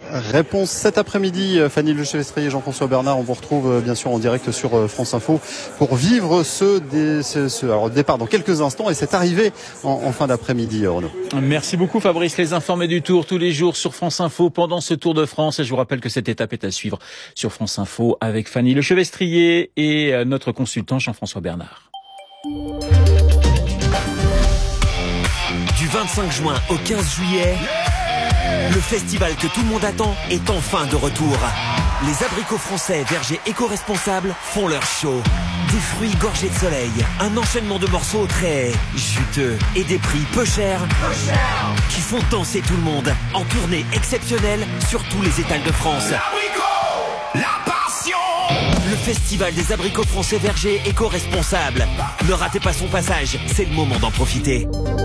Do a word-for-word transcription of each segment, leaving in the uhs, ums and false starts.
Réponse cet après-midi. Fanny Lechevestrier et Jean-François Bernard, on vous retrouve bien sûr en direct sur France Info pour vivre ce, dé, ce, ce alors, départ dans quelques instants et cette arrivée en, en fin d'après-midi, Renaud. Merci beaucoup Fabrice. Les informés du Tour tous les jours sur France Info pendant ce Tour de France. Et je vous rappelle que cette étape est à suivre sur France Info avec Fanny Lechevestrier et notre consultant Jean-François Bernard. Du vingt-cinq juin au quinze juillet, le festival que tout le monde attend est enfin de retour. Les abricots français vergers éco-responsables font leur show. Des fruits gorgés de soleil, un enchaînement de morceaux très juteux et des prix peu chers, peu chers qui font danser tout le monde en tournée exceptionnelle sur tous les étals de France. L'abricot, la passion. Le festival des abricots français vergers éco-responsables. Ne ratez pas son passage, c'est le moment d'en profiter.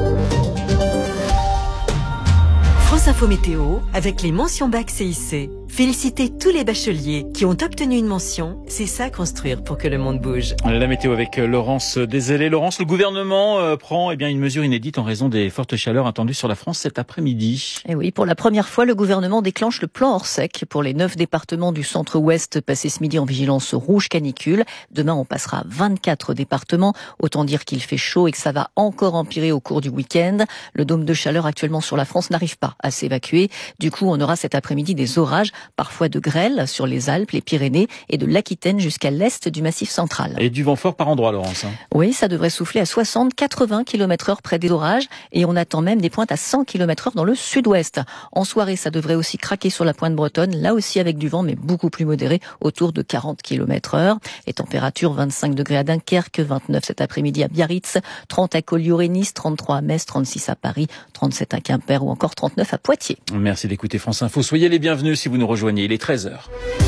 France Info Météo avec les mentions bac C I C. Félicitez tous les bacheliers qui ont obtenu une mention. C'est ça construire pour que le monde bouge. La météo avec Laurence Dézélé. Laurence, le gouvernement euh, prend eh bien, une mesure inédite en raison des fortes chaleurs attendues sur la France cet après-midi. Et oui, pour la première fois, le gouvernement déclenche le plan hors sec pour les neuf départements du centre-ouest passés ce midi en vigilance rouge canicule. Demain, on passera à vingt-quatre départements. Autant dire qu'il fait chaud et que ça va encore empirer au cours du week-end. Le dôme de chaleur actuellement sur la France n'arrive pas à s'évacuer. Du coup, on aura cet après-midi des orages, parfois de grêle sur les Alpes, les Pyrénées et de l'Aquitaine jusqu'à l'est du Massif central. Et du vent fort par endroits, Laurence. Oui, ça devrait souffler à soixante à quatre-vingts kilomètres heure près des orages et on attend même des pointes à cent kilomètres heure dans le sud-ouest. En soirée, ça devrait aussi craquer sur la pointe bretonne, là aussi avec du vent mais beaucoup plus modéré, autour de quarante kilomètres heure. Les températures, vingt-cinq degrés à Dunkerque, vingt-neuf cet après-midi à Biarritz, trente à Collioure-Nice, trente-trois à Metz, trente-six à Paris, trente-sept à Quimper ou encore trente-neuf à Poitiers. Merci d'écouter France Info. Soyez les bienvenus si vous nous rejoignez. Il est treize heures.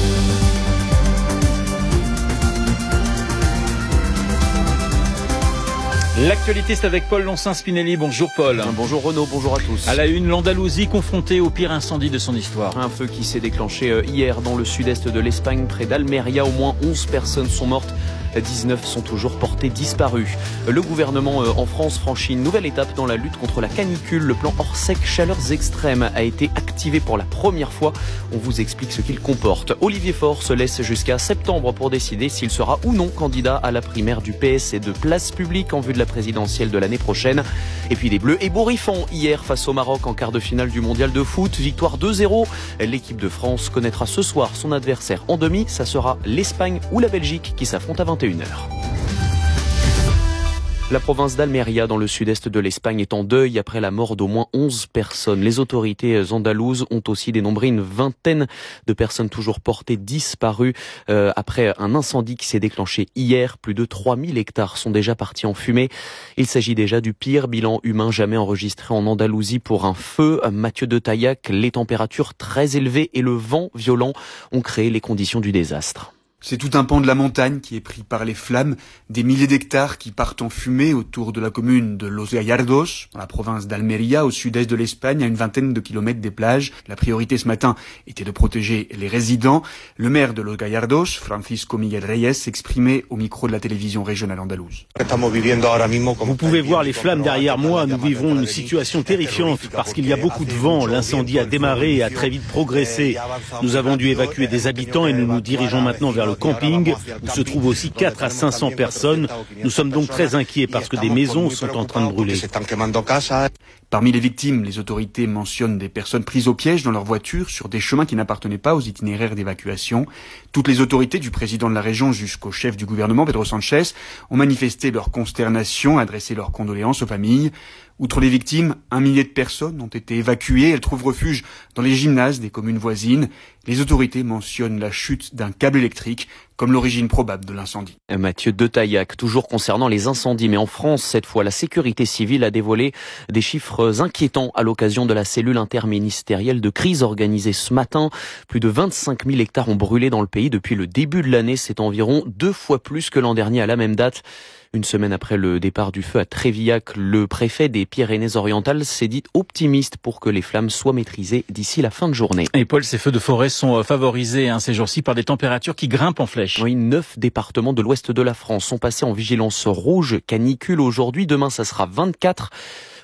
L'actualité, c'est avec Paul Loncin-Spinelli. Bonjour Paul. Bonjour Renaud, bonjour à tous. À la une, l'Andalousie confrontée au pire incendie de son histoire. Un feu qui s'est déclenché hier dans le sud-est de l'Espagne, près d'Almeria. Au moins onze personnes sont mortes. dix-neuf sont toujours portées disparues. Le gouvernement en France franchit une nouvelle étape dans la lutte contre la canicule. Le plan hors sec chaleurs extrêmes a été activé pour la première fois. On vous explique ce qu'il comporte. Olivier Faure se laisse jusqu'à septembre pour décider s'il sera ou non candidat à la primaire du P S et de Place Publique en vue de la présidentielle de l'année prochaine. Et puis des Bleus ébouriffants hier face au Maroc en quart de finale du mondial de foot. Victoire deux zéro. L'équipe de France connaîtra ce soir son adversaire en demi. Ça sera l'Espagne ou la Belgique qui s'affrontent à vingt et une heures. La province d'Almeria, dans le sud-est de l'Espagne, est en deuil après la mort d'au moins onze personnes. Les autorités andalouses ont aussi dénombré une vingtaine de personnes toujours portées disparues euh, après un incendie qui s'est déclenché hier. Plus de trois mille hectares sont déjà partis en fumée. Il s'agit déjà du pire bilan humain jamais enregistré en Andalousie pour un feu. Mathieu de Taillac, les températures très élevées et le vent violent ont créé les conditions du désastre. C'est tout un pan de la montagne qui est pris par les flammes, des milliers d'hectares qui partent en fumée autour de la commune de Los Gallardos, dans la province d'Almeria, au sud-est de l'Espagne, à une vingtaine de kilomètres des plages. La priorité ce matin était de protéger les résidents. Le maire de Los Gallardos, Francisco Miguel Reyes, s'exprimait au micro de la télévision régionale andalouse. Vous pouvez voir les flammes derrière moi. Nous vivons une situation terrifiante parce qu'il y a beaucoup de vent. L'incendie a démarré et a très vite progressé. Nous avons dû évacuer des habitants et nous nous dirigeons maintenant vers le camping où se trouvent aussi quatre à cinq cents personnes. Nous sommes donc très inquiets parce que des maisons sont en train de brûler. Parmi les victimes, les autorités mentionnent des personnes prises au piège dans leur voiture sur des chemins qui n'appartenaient pas aux itinéraires d'évacuation. Toutes les autorités du président de la région jusqu'au chef du gouvernement, Pedro Sanchez, ont manifesté leur consternation, adressé leurs condoléances aux familles. Outre les victimes, un millier de personnes ont été évacuées. Elles trouvent refuge dans les gymnases des communes voisines. Les autorités mentionnent la chute d'un câble électrique comme l'origine probable de l'incendie. Mathieu de Taillac, toujours concernant les incendies, mais en France, cette fois, la sécurité civile a dévoilé des chiffres inquiétants à l'occasion de la cellule interministérielle de crise organisée ce matin. Plus de vingt-cinq mille hectares ont brûlé dans le pays depuis le début de l'année. C'est environ deux fois plus que l'an dernier à la même date. Une semaine après le départ du feu à Trévillac, le préfet des Pyrénées-Orientales s'est dit optimiste pour que les flammes soient maîtrisées d'ici la fin de journée. Et Paul, ces feux de forêt sont favorisés hein, ces jours-ci par des températures qui grimpent en flèche. Oui, neuf départements de l'ouest de la France sont passés en vigilance rouge canicule aujourd'hui. Demain, ça sera vingt-quatre.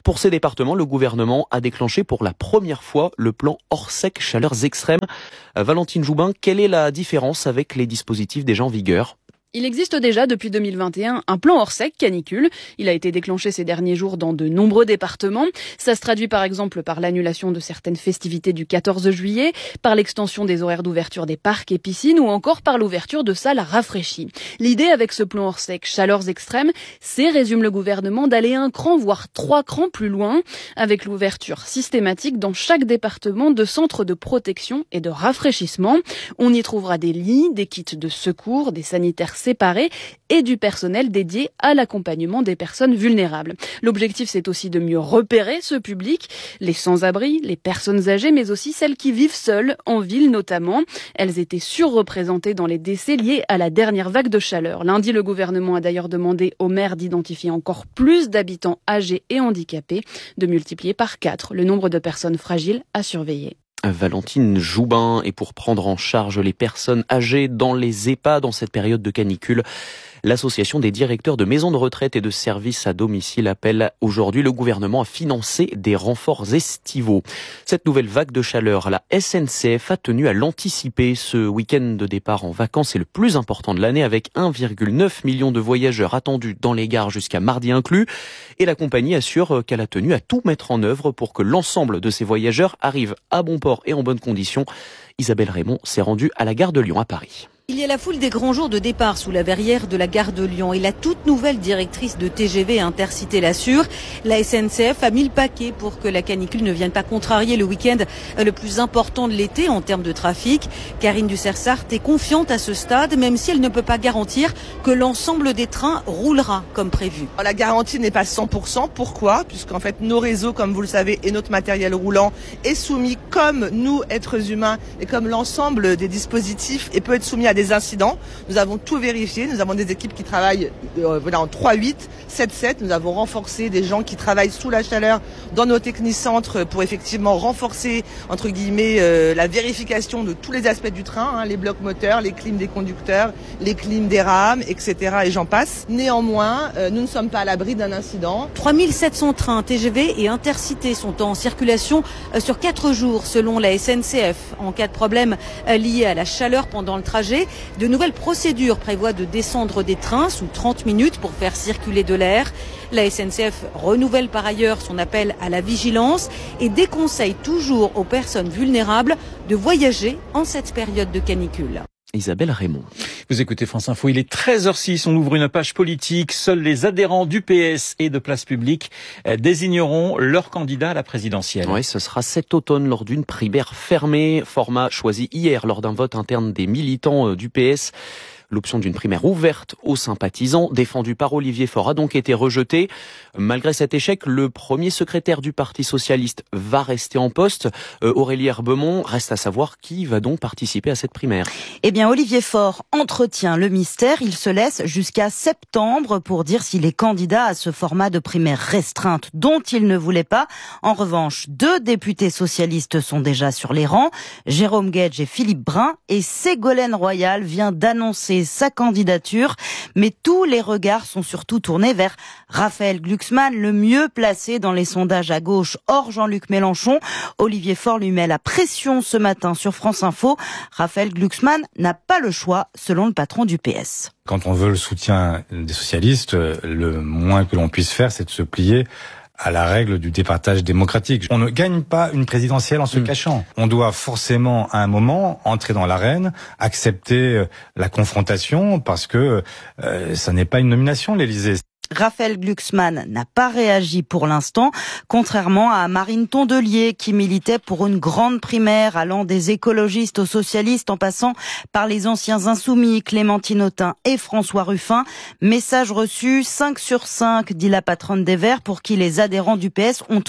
Pour ces départements, le gouvernement a déclenché pour la première fois le plan Orsec chaleurs extrêmes. Valentine Joubin, quelle est la différence avec les dispositifs déjà en vigueur ? Il existe déjà depuis deux mille vingt et un un plan Orsec canicule. Il a été déclenché ces derniers jours dans de nombreux départements. Ça se traduit par exemple par l'annulation de certaines festivités du quatorze juillet, par l'extension des horaires d'ouverture des parcs et piscines ou encore par l'ouverture de salles rafraîchies. L'idée avec ce plan Orsec chaleurs extrêmes, c'est, résume le gouvernement, d'aller un cran voire trois crans plus loin avec l'ouverture systématique dans chaque département de centres de protection et de rafraîchissement. On y trouvera des lits, des kits de secours, des sanitaires séparés et du personnel dédié à l'accompagnement des personnes vulnérables. L'objectif, c'est aussi de mieux repérer ce public, les sans-abri, les personnes âgées, mais aussi celles qui vivent seules, en ville notamment. Elles étaient surreprésentées dans les décès liés à la dernière vague de chaleur. Lundi, le gouvernement a d'ailleurs demandé aux maires d'identifier encore plus d'habitants âgés et handicapés, de multiplier par quatre le nombre de personnes fragiles à surveiller. Valentine Joubin, et pour prendre en charge les personnes âgées dans les EHPAD dans cette période de canicule, l'association des directeurs de maisons de retraite et de services à domicile appelle aujourd'hui le gouvernement à financer des renforts estivaux. Cette nouvelle vague de chaleur, la S N C F a tenu à l'anticiper. Ce week-end de départ en vacances est le plus important de l'année avec un virgule neuf million de voyageurs attendus dans les gares jusqu'à mardi inclus. Et la compagnie assure qu'elle a tenu à tout mettre en œuvre pour que l'ensemble de ces voyageurs arrivent à bon port et en bonnes conditions. Isabelle Raymond s'est rendue à la gare de Lyon à Paris. Il y a la foule des grands jours de départ sous la verrière de la gare de Lyon et la toute nouvelle directrice de T G V Intercité l'assure. La S N C F a mis le paquet pour que la canicule ne vienne pas contrarier le week-end le plus important de l'été en termes de trafic. Karine Ducersart est confiante à ce stade, même si elle ne peut pas garantir que l'ensemble des trains roulera comme prévu. La garantie n'est pas cent pour cent. Pourquoi ? Puisqu'en fait, nos réseaux, comme vous le savez, et notre matériel roulant est soumis, comme nous, êtres humains, et comme l'ensemble des dispositifs, et peut être soumis à des incidents. Nous avons tout vérifié. Nous avons des équipes qui travaillent euh, voilà, en trois huit, sept sept. Nous avons renforcé des gens qui travaillent sous la chaleur dans nos technicentres pour effectivement renforcer, entre guillemets, euh, la vérification de tous les aspects du train, hein, les blocs moteurs, les clims des conducteurs, les clims des rames, et cetera. Et j'en passe. Néanmoins, euh, nous ne sommes pas à l'abri d'un incident. trois mille sept cents trains T G V et Intercités sont en circulation euh, sur quatre jours selon la S N C F. En cas de problème euh, lié à la chaleur pendant le trajet, de nouvelles procédures prévoient de descendre des trains sous trente minutes pour faire circuler de l'air. La S N C F renouvelle par ailleurs son appel à la vigilance et déconseille toujours aux personnes vulnérables de voyager en cette période de canicule. Isabelle Raymond. Vous écoutez France Info, il est treize heures six, on ouvre une page politique. Seuls les adhérents du P S et de Place Publique désigneront leur candidat à la présidentielle. Oui, ce sera cet automne lors d'une primaire fermée, format choisi hier lors d'un vote interne des militants du P S. L'option d'une primaire ouverte aux sympathisants, défendue par Olivier Faure, a donc été rejetée. Malgré cet échec, le premier secrétaire du Parti socialiste va rester en poste. Euh, Aurélie Herbemont, reste à savoir qui va donc participer à cette primaire. Eh bien, Olivier Faure entretient le mystère. Il se laisse jusqu'à septembre pour dire s'il est candidat à ce format de primaire restreinte dont il ne voulait pas. En revanche, deux députés socialistes sont déjà sur les rangs, Jérôme Guedj et Philippe Brun, et Ségolène Royal vient d'annoncer sa candidature, mais tous les regards sont surtout tournés vers Raphaël Glucksmann, le mieux placé dans les sondages à gauche hors Jean-Luc Mélenchon. Olivier Faure lui met la pression ce matin sur France Info. Raphaël Glucksmann n'a pas le choix, selon le patron du P S. Quand on veut le soutien des socialistes, le moins que l'on puisse faire, c'est de se plier à la règle du départage démocratique. On ne gagne pas une présidentielle en se mmh. cachant. On doit forcément, à un moment, entrer dans l'arène, accepter la confrontation, parce que euh, ça n'est pas une nomination, l'Élysée. Raphaël Glucksmann n'a pas réagi pour l'instant, contrairement à Marine Tondelier qui militait pour une grande primaire allant des écologistes aux socialistes en passant par les anciens insoumis Clémentine Autain et François Ruffin. Message reçu cinq sur cinq, dit la patronne des Verts, pour qui les adhérents du P S ont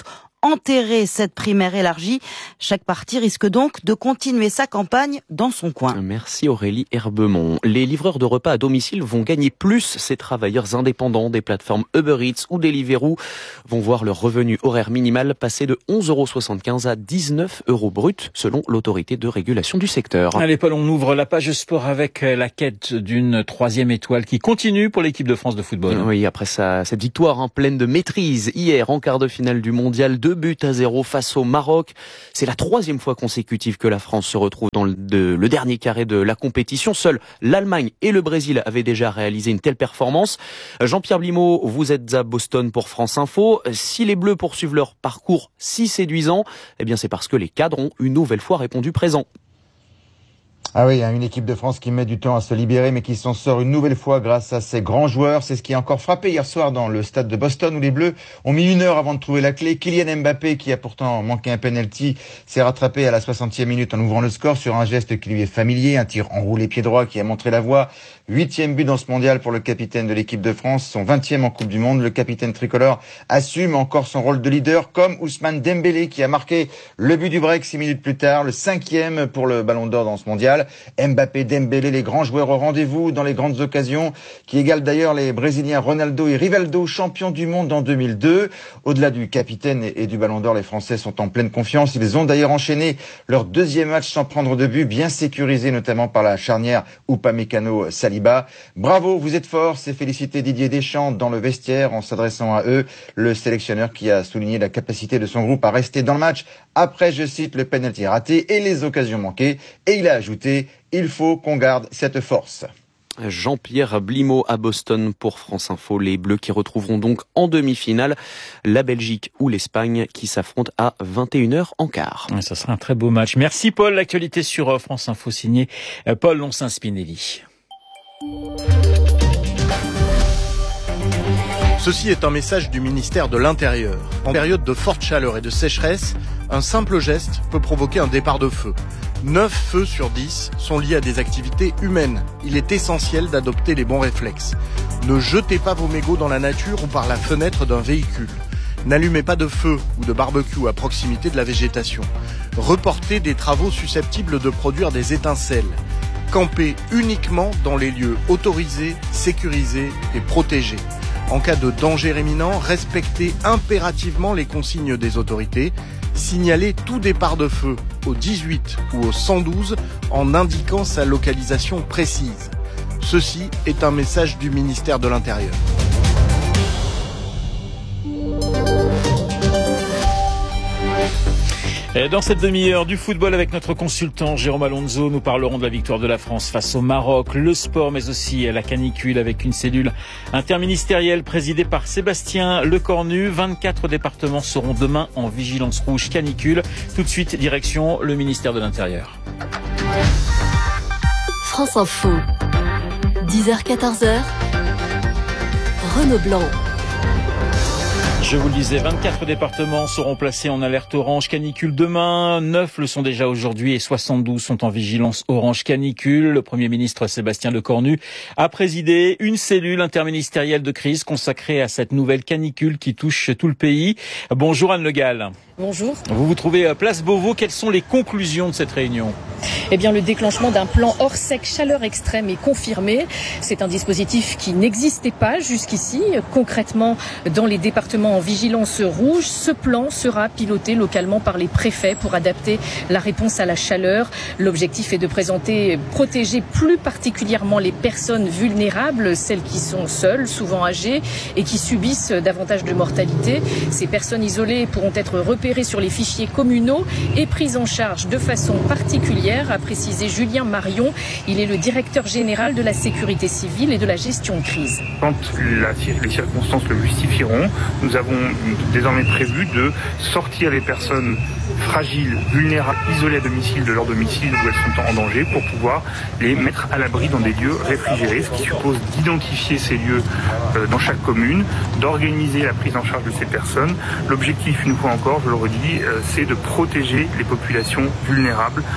enterrer cette primaire élargie. Chaque parti risque donc de continuer sa campagne dans son coin. Merci Aurélie Herbemont. Les livreurs de repas à domicile vont gagner plus. Ces travailleurs indépendants des plateformes Uber Eats ou Deliveroo vont voir leur revenu horaire minimal passer de onze euros soixante-quinze à dix-neuf euros brut selon l'autorité de régulation du secteur. Allez Paul, on ouvre la page sport avec la quête d'une troisième étoile qui continue pour l'équipe de France de football. Oui, après sa, cette victoire en pleine de maîtrise hier en quart de finale du mondial, deux buts à zéro face au Maroc. C'est la troisième fois consécutive que la France se retrouve dans le, de, le dernier carré de la compétition. Seuls l'Allemagne et le Brésil avaient déjà réalisé une telle performance. Jean-Pierre Blimaud, vous êtes à Boston pour France Info. Si les Bleus poursuivent leur parcours si séduisant, eh bien c'est parce que les cadres ont une nouvelle fois répondu présent. Ah oui, une équipe de France qui met du temps à se libérer, mais qui s'en sort une nouvelle fois grâce à ses grands joueurs. C'est ce qui a encore frappé hier soir dans le stade de Boston, où les Bleus ont mis une heure avant de trouver la clé. Kylian Mbappé, qui a pourtant manqué un penalty, s'est rattrapé à la soixantième minute en ouvrant le score sur un geste qui lui est familier, un tir enroulé pied droit qui a montré la voie. Huitième but dans ce mondial pour le capitaine de l'équipe de France, son vingtième en Coupe du Monde. Le capitaine tricolore assume encore son rôle de leader, comme Ousmane Dembélé, qui a marqué le but du break six minutes plus tard, le cinquième pour le Ballon d'Or dans ce mondial. Mbappé, Dembélé, les grands joueurs au rendez-vous dans les grandes occasions, qui égalent d'ailleurs les Brésiliens Ronaldo et Rivaldo, champions du monde en deux mille deux. Au-delà du capitaine et du Ballon d'Or, les Français sont en pleine confiance. Ils ont d'ailleurs enchaîné leur deuxième match sans prendre de but, bien sécurisé notamment par la charnière Upamecano-Saliba. Bravo, vous êtes forts, c'est félicité Didier Deschamps dans le vestiaire en s'adressant à eux, le sélectionneur qui a souligné la capacité de son groupe à rester dans le match après, je cite, le penalty raté et les occasions manquées. Et il a ajouté: il faut qu'on garde cette force. Jean-Pierre Blimaud à Boston pour France Info. Les Bleus qui retrouveront donc en demi-finale la Belgique ou l'Espagne qui s'affrontent à vingt et une heures en quart. Ouais, ça sera un très beau match. Merci Paul. L'actualité sur France Info signée Paul Lonsin-Spinelli. Ceci est un message du ministère de l'Intérieur. En période de forte chaleur et de sécheresse, un simple geste peut provoquer un départ de feu. neuf feux sur dix sont liés à des activités humaines. Il est essentiel d'adopter les bons réflexes. Ne jetez pas vos mégots dans la nature ou par la fenêtre d'un véhicule. N'allumez pas de feu ou de barbecue à proximité de la végétation. Reportez des travaux susceptibles de produire des étincelles. Campez uniquement dans les lieux autorisés, sécurisés et protégés. En cas de danger imminent, respectez impérativement les consignes des autorités. Signalez tout départ de feu au dix-huit ou au cent douze en indiquant sa localisation précise. Ceci est un message du ministère de l'Intérieur. Et dans cette demi-heure du football avec notre consultant Jérôme Alonso, nous parlerons de la victoire de la France face au Maroc, le sport mais aussi la canicule avec une cellule interministérielle présidée par Sébastien Lecornu. vingt-quatre départements seront demain en vigilance rouge canicule. Tout de suite, direction le ministère de l'Intérieur. France Info, dix heures quatorze heures, Renaud Blanc. Je vous le disais, vingt-quatre départements seront placés en alerte orange canicule demain, neuf le sont déjà aujourd'hui et soixante-douze sont en vigilance orange canicule. Le Premier ministre Sébastien Lecornu a présidé une cellule interministérielle de crise consacrée à cette nouvelle canicule qui touche tout le pays. Bonjour Anne Le Gall. Bonjour. Vous vous trouvez à Place Beauvau. Quelles sont les conclusions de cette réunion ? Eh bien, le déclenchement d'un plan hors sec chaleur extrême est confirmé. C'est un dispositif qui n'existait pas jusqu'ici. Concrètement, dans les départements en vigilance rouge, ce plan sera piloté localement par les préfets pour adapter la réponse à la chaleur. L'objectif est de présenter, protéger plus particulièrement les personnes vulnérables, celles qui sont seules, souvent âgées et qui subissent davantage de mortalité. Ces personnes isolées pourront être repérées sur les fichiers communaux et prises en charge de façon particulière, a précisé Julien Marion. Il est le directeur général de la sécurité civile et de la gestion de crise. Quand la, les circonstances le justifieront, nous avons désormais prévu de sortir les personnes fragiles, vulnérables, isolées à domicile de leur domicile où elles sont en danger pour pouvoir les mettre à l'abri dans des lieux réfrigérés, ce qui suppose d'identifier ces lieux euh, dans chaque commune, d'organiser la prise en charge de ces personnes. L'objectif, une fois encore, je le redis, euh, c'est de protéger les populations vulnérables en fonction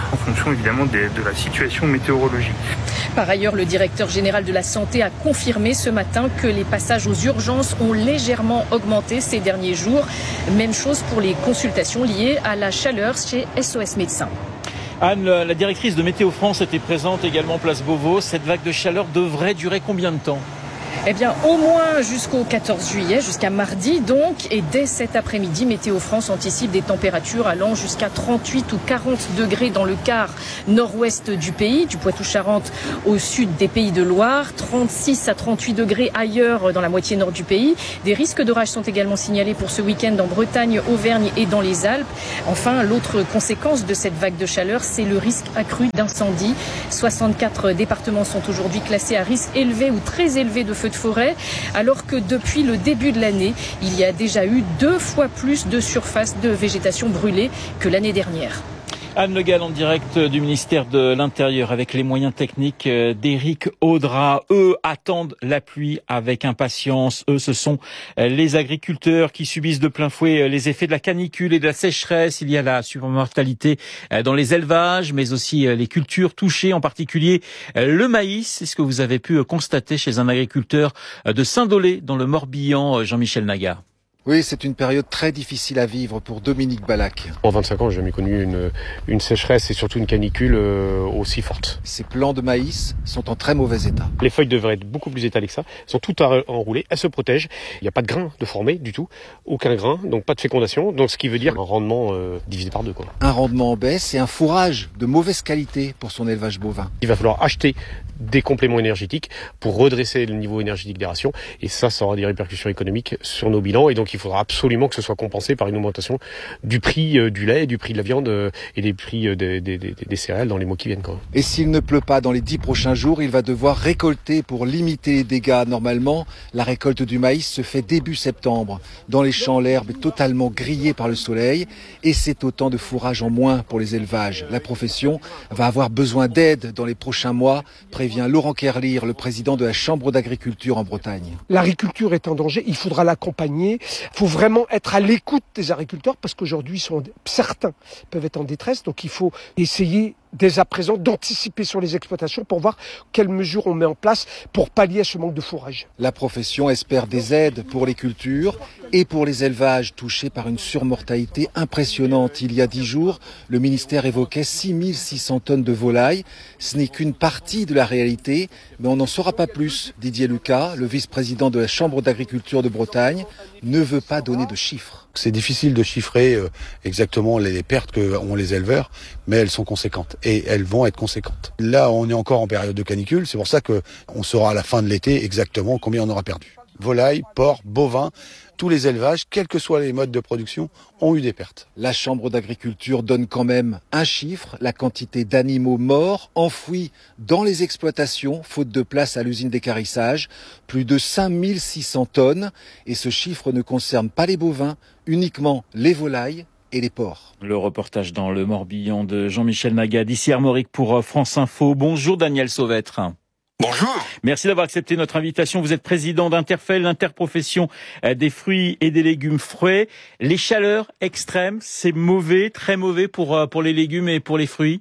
fonction évidemment de, de la situation météorologique. Par ailleurs, le directeur général de la Santé a confirmé ce matin que les passages aux urgences ont légèrement augmenté ces derniers jours. Même chose pour les consultations liées à la chaleur chez S O S Médecins. Anne, la directrice de Météo France était présente également place Beauvau. Cette vague de chaleur devrait durer combien de temps ? Eh bien, au moins jusqu'au quatorze juillet, jusqu'à mardi donc. Et dès cet après-midi, Météo France anticipe des températures allant jusqu'à trente-huit ou quarante degrés dans le quart nord-ouest du pays, du Poitou-Charentes au sud des Pays de Loire, trente-six à trente-huit degrés ailleurs dans la moitié nord du pays. Des risques d'orage sont également signalés pour ce week-end en Bretagne, Auvergne et dans les Alpes. Enfin, l'autre conséquence de cette vague de chaleur, c'est le risque accru d'incendie. soixante-quatre départements sont aujourd'hui classés à risque élevé ou très élevé de feux de forêt, alors que depuis le début de l'année, il y a déjà eu deux fois plus de surface de végétation brûlée que l'année dernière. Anne Le Gall en direct du ministère de l'Intérieur avec les moyens techniques d'Éric Audra. Eux attendent la pluie avec impatience. Eux, ce sont les agriculteurs qui subissent de plein fouet les effets de la canicule et de la sécheresse. Il y a la surmortalité dans les élevages, mais aussi les cultures touchées, en particulier le maïs. C'est ce que vous avez pu constater chez un agriculteur de Saint-Dolé dans le Morbihan, Jean-Michel Naga. Oui, c'est une période très difficile à vivre pour Dominique Ballac. En vingt-cinq ans, j'ai jamais connu une, une sécheresse et surtout une canicule euh, aussi forte. Ces plants de maïs sont en très mauvais état. Les feuilles devraient être beaucoup plus étalées que ça. Elles sont toutes enroulées, elles se protègent. Il n'y a pas de grain de formé du tout, aucun grain, donc pas de fécondation. Donc ce qui veut dire un rendement euh, divisé par deux, quoi. Un rendement en baisse et un fourrage de mauvaise qualité pour son élevage bovin. Il va falloir acheter des compléments énergétiques pour redresser le niveau énergétique des rations. Et ça, ça aura des répercussions économiques sur nos bilans. Et donc, il faudra absolument que ce soit compensé par une augmentation du prix du lait, du prix de la viande et des prix des, des, des, des céréales dans les mois qui viennent, quoi. Et s'il ne pleut pas dans les dix prochains jours, il va devoir récolter pour limiter les dégâts. Normalement, la récolte du maïs se fait début septembre. Dans les champs, l'herbe est totalement grillée par le soleil et c'est autant de fourrage en moins pour les élevages. La profession va avoir besoin d'aide dans les prochains mois, prévient Laurent Kerlir, le président de la Chambre d'agriculture en Bretagne. L'agriculture est en danger, il faudra l'accompagner. Il faut vraiment être à l'écoute des agriculteurs parce qu'aujourd'hui, sont, certains peuvent être en détresse. Donc il faut essayer dès à présent d'anticiper sur les exploitations pour voir quelles mesures on met en place pour pallier à ce manque de fourrage. La profession espère des aides pour les cultures et pour les élevages touchés par une surmortalité impressionnante. Il y a dix jours, le ministère évoquait six mille six cents tonnes de volailles. Ce n'est qu'une partie de la réalité, mais on n'en saura pas plus. Didier Lucas, le vice-président de la Chambre d'agriculture de Bretagne, ne veut pas donner de chiffres. C'est difficile de chiffrer exactement les pertes qu'ont les éleveurs, mais elles sont conséquentes et elles vont être conséquentes. Là, on est encore en période de canicule, c'est pour ça qu'on saura à la fin de l'été exactement combien on aura perdu. Volailles, porcs, bovins, tous les élevages, quels que soient les modes de production, ont eu des pertes. La Chambre d'agriculture donne quand même un chiffre, la quantité d'animaux morts, enfouis dans les exploitations, faute de place à l'usine d'équarrissage, plus de cinq mille six cents tonnes. Et ce chiffre ne concerne pas les bovins, uniquement les volailles et les porcs. Le reportage dans le Morbihan de Jean-Michel Naga, d'ici Armorique pour France Info. Bonjour Daniel Sauvêtre. Bonjour. Merci d'avoir accepté notre invitation. Vous êtes président d'Interfel, l'interprofession des fruits et des légumes frais. Les chaleurs extrêmes, c'est mauvais, très mauvais pour pour les légumes et pour les fruits.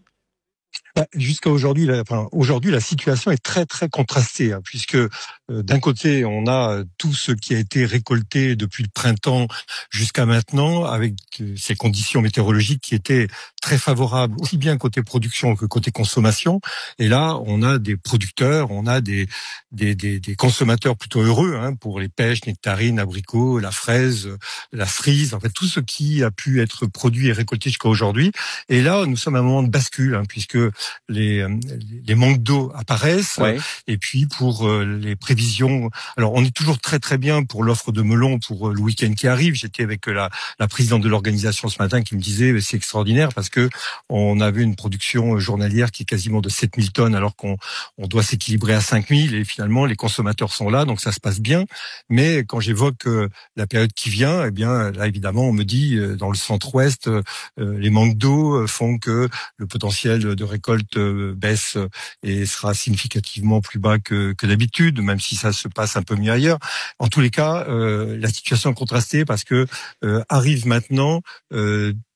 Jusqu'à aujourd'hui, la, enfin, aujourd'hui, la situation est très très contrastée, hein, puisque euh, d'un côté, on a tout ce qui a été récolté depuis le printemps jusqu'à maintenant, avec euh, ces conditions météorologiques qui étaient très favorables, aussi bien côté production que côté consommation. Et là, on a des producteurs, on a des des, des, des consommateurs plutôt heureux, hein, pour les pêches, nectarines, abricots, la fraise, la frise, en fait tout ce qui a pu être produit et récolté jusqu'à aujourd'hui. Et là, nous sommes à un moment de bascule, hein, puisque les les manques d'eau apparaissent, ouais. Et puis pour euh, les prévisions, alors on est toujours très très bien pour l'offre de melons pour euh, le week-end qui arrive. J'étais avec la la présidente de l'organisation ce matin qui me disait c'est extraordinaire parce que on avait une production journalière qui est quasiment de sept mille tonnes alors qu'on on doit s'équilibrer à cinq mille et finalement les consommateurs sont là donc ça se passe bien. Mais quand j'évoque euh, la période qui vient, eh bien là évidemment on me dit euh, dans le centre-ouest euh, les manques d'eau font que le potentiel de récolte baisse et sera significativement plus bas que, que d'habitude, même si ça se passe un peu mieux ailleurs. En tous les cas, euh, la situation est contrastée parce que euh, arrive maintenant euh,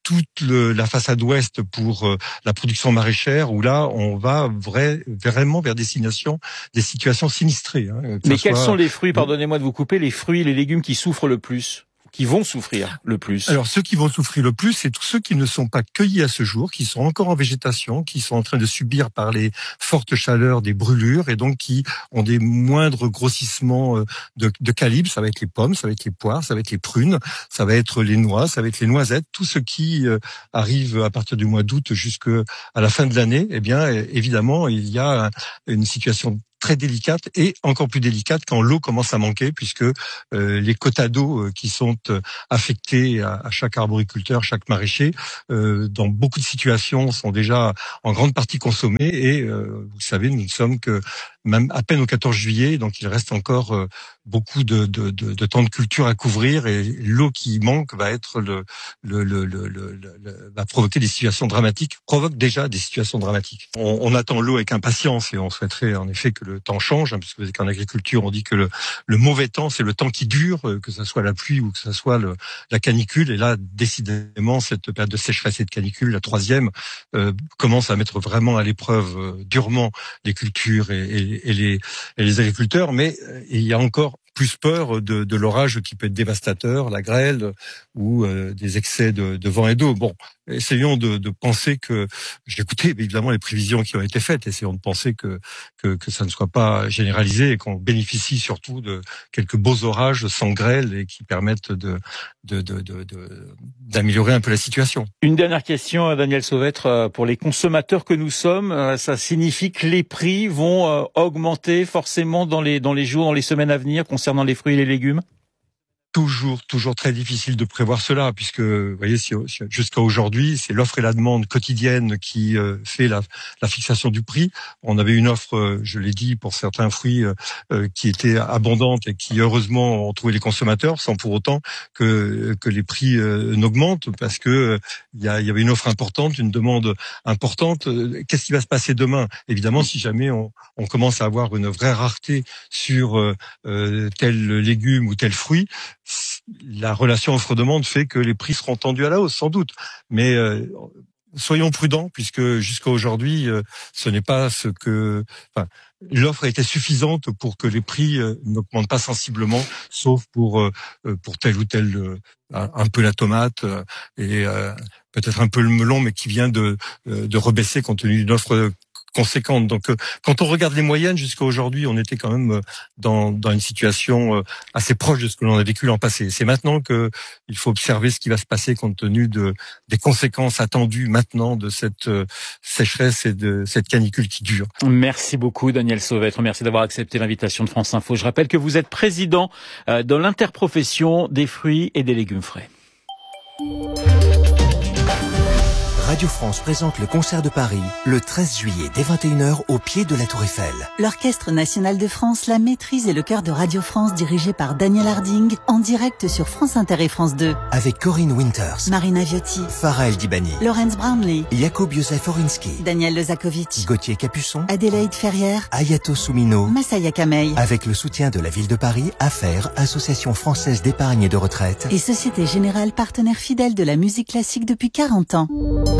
toute le, la façade ouest pour euh, la production maraîchère, où là, on va vrai, vraiment vers des situations, des situations sinistrées. Hein, Mais quels soit... sont les fruits, pardonnez-moi de vous couper, les fruits et les légumes qui souffrent le plus ? Qui vont souffrir le plus? Alors, ceux qui vont souffrir le plus, c'est tous ceux qui ne sont pas cueillis à ce jour, qui sont encore en végétation, qui sont en train de subir par les fortes chaleurs des brûlures et donc qui ont des moindres grossissements de, de calibre. Ça va être les pommes, ça va être les poires, ça va être les prunes, ça va être les noix, ça va être les noisettes. Tout ce qui arrive à partir du mois d'août jusqu'à la fin de l'année, eh bien, évidemment, il y a une situation très délicate et encore plus délicate quand l'eau commence à manquer, puisque euh, les quotas d'eau euh, qui sont euh, affectés à, à chaque arboriculteur, chaque maraîcher, euh, dans beaucoup de situations sont déjà en grande partie consommés et euh, vous savez, nous ne sommes que même à peine au quatorze juillet, donc il reste encore euh, beaucoup de, de, de, de temps de culture à couvrir et l'eau qui manque va être le, le, le, le, le, le va provoquer des situations dramatiques, provoque déjà des situations dramatiques. On, on attend l'eau avec impatience et on souhaiterait en effet que le temps change, hein, parce que qu'en agriculture on dit que le, le mauvais temps c'est le temps qui dure, que ce soit la pluie ou que ce soit le, la canicule. Et là, décidément, cette période de sécheresse et de canicule, la troisième, euh, commence à mettre vraiment à l'épreuve euh, durement les cultures et, et Et les, et les agriculteurs, mais il y a encore plus peur de, de l'orage qui peut être dévastateur, la grêle ou euh, des excès de, de vent et d'eau. Bon, essayons de, de penser que, j'ai écouté évidemment les prévisions qui ont été faites, essayons de penser que, que, que ça ne soit pas généralisé et qu'on bénéficie surtout de quelques beaux orages sans grêle et qui permettent de, de, de, de, de, d'améliorer un peu la situation. Une dernière question, Daniel Sauvêtre, pour les consommateurs que nous sommes, ça signifie que les prix vont augmenter forcément dans les, dans les jours, dans les semaines à venir concernant les fruits et les légumes? Toujours, toujours très difficile de prévoir cela, puisque, vous voyez, si, jusqu'à aujourd'hui, c'est l'offre et la demande quotidienne qui euh, fait la, la fixation du prix. On avait une offre, euh, je l'ai dit, pour certains fruits euh, qui était abondante et qui, heureusement, ont trouvé les consommateurs, sans pour autant que que les prix euh, n'augmentent, parce que euh, il y, a, il y avait une offre importante, une demande importante. Qu'est-ce qui va se passer demain? Évidemment, si jamais on, on commence à avoir une vraie rareté sur euh, euh, tel légume ou tel fruit, la relation offre-demande fait que les prix seront tendus à la hausse, sans doute. Mais euh, soyons prudents, puisque jusqu'à aujourd'hui, euh, ce n'est pas ce que... Enfin, l'offre a été suffisante pour que les prix euh, n'augmentent pas sensiblement, sauf pour euh, pour tel ou tel... Euh, un peu la tomate euh, et euh, peut-être un peu le melon, mais qui vient de, de rebaisser compte tenu d'une offre conséquente. Donc, euh, quand on regarde les moyennes, jusqu'à aujourd'hui, on était quand même dans, dans une situation euh, assez proche de ce que l'on a vécu l'an passé. C'est maintenant que il faut observer ce qui va se passer compte tenu de des conséquences attendues maintenant de cette euh, sécheresse et de cette canicule qui dure. Merci beaucoup, Daniel Sauvêtre. Merci d'avoir accepté l'invitation de France Info. Je rappelle que vous êtes président euh, de l'interprofession des fruits et des légumes frais. Radio France présente le concert de Paris le treize juillet dès vingt et une heures au pied de la Tour Eiffel. L'Orchestre National de France, la maîtrise et le chœur de Radio France dirigé par Daniel Harding en direct sur France Inter et France deux. Avec Corinne Winters, Marina Viotti, Farah El Dibani, Laurence Brownlee, Jacob Josef Orinski, Daniel Lezakovic, Gauthier Capuçon, Adélaïde Ferrière, Ayato Soumino, Massaya Kamei. Avec le soutien de la ville de Paris, Affaires, Association française d'épargne et de retraite et Société Générale, partenaire fidèle de la musique classique depuis quarante ans.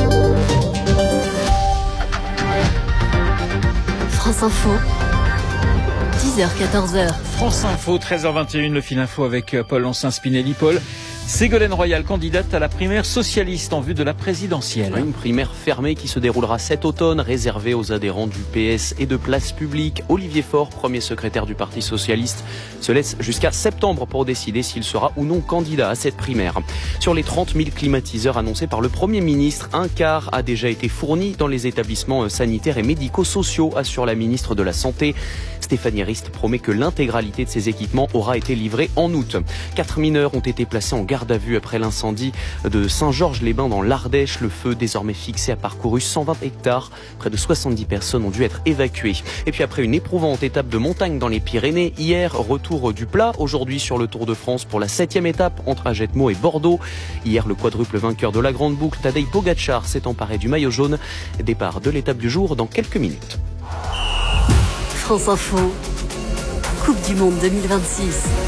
France Info, dix heures quatorze heures. France Info, treize heures vingt et une, le fil info avec Paul Ancin Spinelli. Paul, Ségolène Royal, candidate à la primaire socialiste en vue de la présidentielle. Une primaire fermée qui se déroulera cet automne, réservée aux adhérents du P S et de Place Publique. Olivier Faure, premier secrétaire du Parti socialiste, se laisse jusqu'à septembre pour décider s'il sera ou non candidat à cette primaire. Sur les trente mille climatiseurs annoncés par le Premier ministre, un quart a déjà été fourni dans les établissements sanitaires et médico-sociaux, assure la ministre de la Santé. Stéphanie Rist promet que l'intégralité de ces équipements aura été livrée en août. Quatre mineurs ont été placés en garde à vue après l'incendie de Saint-Georges-les-Bains dans l'Ardèche. Le feu, désormais fixé, a parcouru cent vingt hectares. Près de soixante-dix personnes ont dû être évacuées. Et puis après une éprouvante étape de montagne dans les Pyrénées, hier, retour du plat. Aujourd'hui sur le Tour de France pour la septième étape entre Ajetmo et Bordeaux. Hier, le quadruple vainqueur de la Grande Boucle, Tadej Pogačar, s'est emparé du maillot jaune. Départ de l'étape du jour dans quelques minutes. France Info, Coupe du Monde deux mille vingt-six.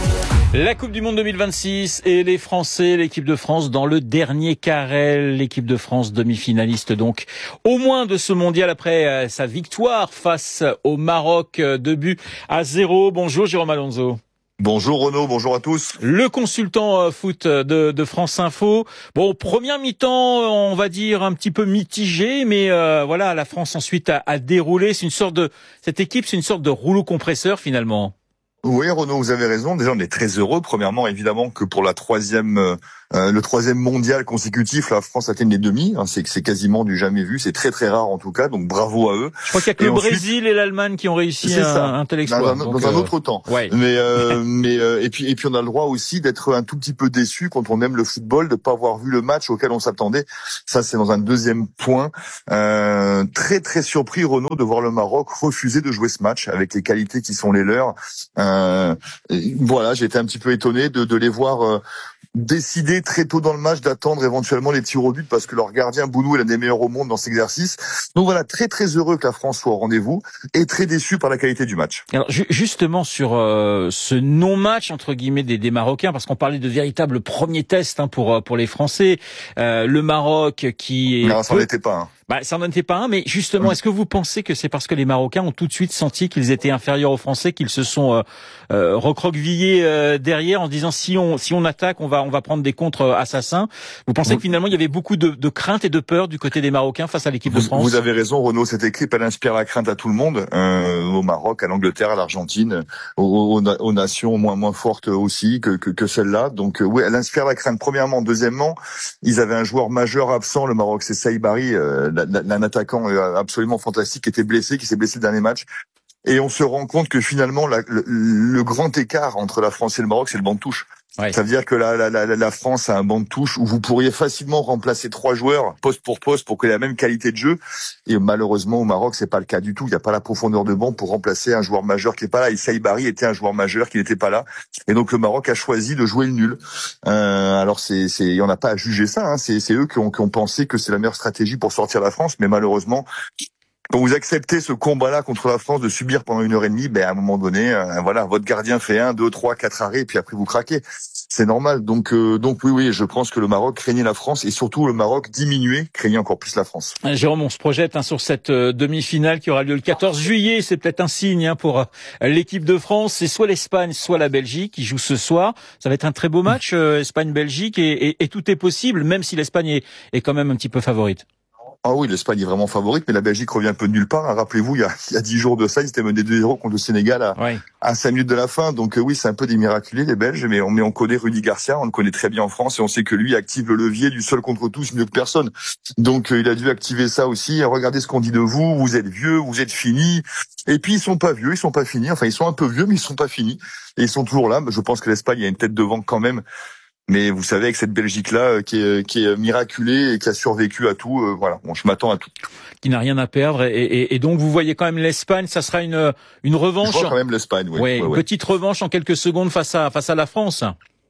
La Coupe du Monde deux mille vingt-six et les Français, l'équipe de France dans le dernier carrel. L'équipe de France demi-finaliste donc au moins de ce mondial après sa victoire face au Maroc, deux buts à zéro. Bonjour Jérôme Alonso. Bonjour Renaud, bonjour à tous. Le consultant foot de, de France Info. Bon, première mi-temps, on va dire un petit peu mitigé, mais euh, voilà, la France ensuite a, a déroulé. C'est une sorte de, cette équipe, c'est une sorte de rouleau compresseur finalement. Oui, Renaud, vous avez raison. Déjà, on est très heureux. Premièrement, évidemment, que pour la troisième, euh, le troisième mondial consécutif, la France atteigne les demi. Hein, c'est c'est quasiment du jamais vu. C'est très très rare en tout cas. Donc bravo à eux. Je crois qu'il y a que et le ensuite, Brésil et l'Allemagne qui ont réussi un, un tel exploit. Dans, un, dans euh, un autre temps. Ouais. Mais euh, mais euh, et puis et puis on a le droit aussi d'être un tout petit peu déçu quand on aime le football, de pas avoir vu le match auquel on s'attendait. Ça, c'est dans un deuxième point. Euh, très très surpris, Renaud, de voir le Maroc refuser de jouer ce match avec les qualités qui sont les leurs. Euh, Euh, voilà, j'ai été un petit peu étonné de, de les voir euh, décider très tôt dans le match d'attendre éventuellement les tirs au but parce que leur gardien Bounou est l'un des meilleurs au monde dans cet exercice. Donc voilà, très très heureux que la France soit au rendez-vous et très déçu par la qualité du match. Alors ju- justement sur euh, ce non-match entre guillemets des, des Marocains, parce qu'on parlait de véritables premiers tests hein, pour pour les Français, euh, le Maroc qui est non, ça n'en était pas. Hein. Bah, ça n'en était pas un, mais justement, est-ce que vous pensez que c'est parce que les Marocains ont tout de suite senti qu'ils étaient inférieurs aux Français, qu'ils se sont euh, euh, recroquevillés euh, derrière en se disant si on si on attaque, on va on va prendre des contre assassins. Vous pensez vous... que finalement il y avait beaucoup de, de crainte et de peur du côté des Marocains face à l'équipe vous, de France? Vous avez raison, Renaud. Cette équipe, elle inspire la crainte à tout le monde, euh, au Maroc, à l'Angleterre, à l'Argentine, aux, aux, aux nations moins moins fortes aussi que que, que celle-là. Donc euh, oui, elle inspire la crainte. Premièrement, deuxièmement, ils avaient un joueur majeur absent. Le Maroc, c'est Saïbari, euh, un attaquant absolument fantastique qui était blessé, qui s'est blessé le dernier match. Et on se rend compte que finalement, la, le, le grand écart entre la France et le Maroc, c'est le banc de touche. Ouais. Ça veut dire que la, la, la, la France a un banc de touche où vous pourriez facilement remplacer trois joueurs poste pour poste pour qu'il ait la même qualité de jeu. Et malheureusement, au Maroc, c'est pas le cas du tout. Il n'y a pas la profondeur de banc pour remplacer un joueur majeur qui est pas là. Et Saïbari était un joueur majeur qui n'était pas là. Et donc le Maroc a choisi de jouer le nul. Euh, alors c'est, c'est, on n'a pas à juger ça. Hein. C'est, c'est eux qui ont, qui ont pensé que c'est la meilleure stratégie pour sortir la France. Mais malheureusement, quand vous acceptez ce combat-là contre la France de subir pendant une heure et demie, ben à un moment donné, euh, voilà, votre gardien fait un, deux, trois, quatre arrêts, et puis après vous craquez. C'est normal. Donc, euh, donc oui, oui, je pense que le Maroc craignait la France et surtout le Maroc diminuait, craignait encore plus la France. Jérôme, on se projette hein, sur cette euh, demi-finale qui aura lieu le quatorze juillet. C'est peut-être un signe hein, pour euh, l'équipe de France. C'est soit l'Espagne, soit la Belgique qui jouent ce soir. Ça va être un très beau match, euh, Espagne-Belgique, et, et, et tout est possible, même si l'Espagne est, est quand même un petit peu favorite. Ah oui, l'Espagne est vraiment favorite, mais la Belgique revient un peu de nulle part. Hein. Rappelez-vous, il y a il y a dix jours de ça, ils étaient menés deux zéro contre le Sénégal à, ouais. à cinq minutes de la fin. Donc euh, oui, c'est un peu des miraculés, les Belges, mais on, mais on connaît Rudy Garcia, on le connaît très bien en France, et on sait que lui active le levier du seul contre tous mieux que personne. Donc euh, il a dû activer ça aussi. Regardez ce qu'on dit de vous, vous êtes vieux, vous êtes finis. Et puis ils sont pas vieux, ils sont pas finis. Enfin, ils sont un peu vieux, mais ils sont pas finis. Et ils sont toujours là. Je pense que l'Espagne a une tête devant quand même. Mais vous savez, avec cette Belgique-là, qui est, qui est miraculée et qui a survécu à tout, euh, voilà, bon, je m'attends à tout. Qui n'a rien à perdre. Et, et, et donc, vous voyez quand même l'Espagne, ça sera une, une revanche. Je vois quand même l'Espagne, oui. Ouais, ouais, une ouais. petite revanche en quelques secondes face à, face à la France.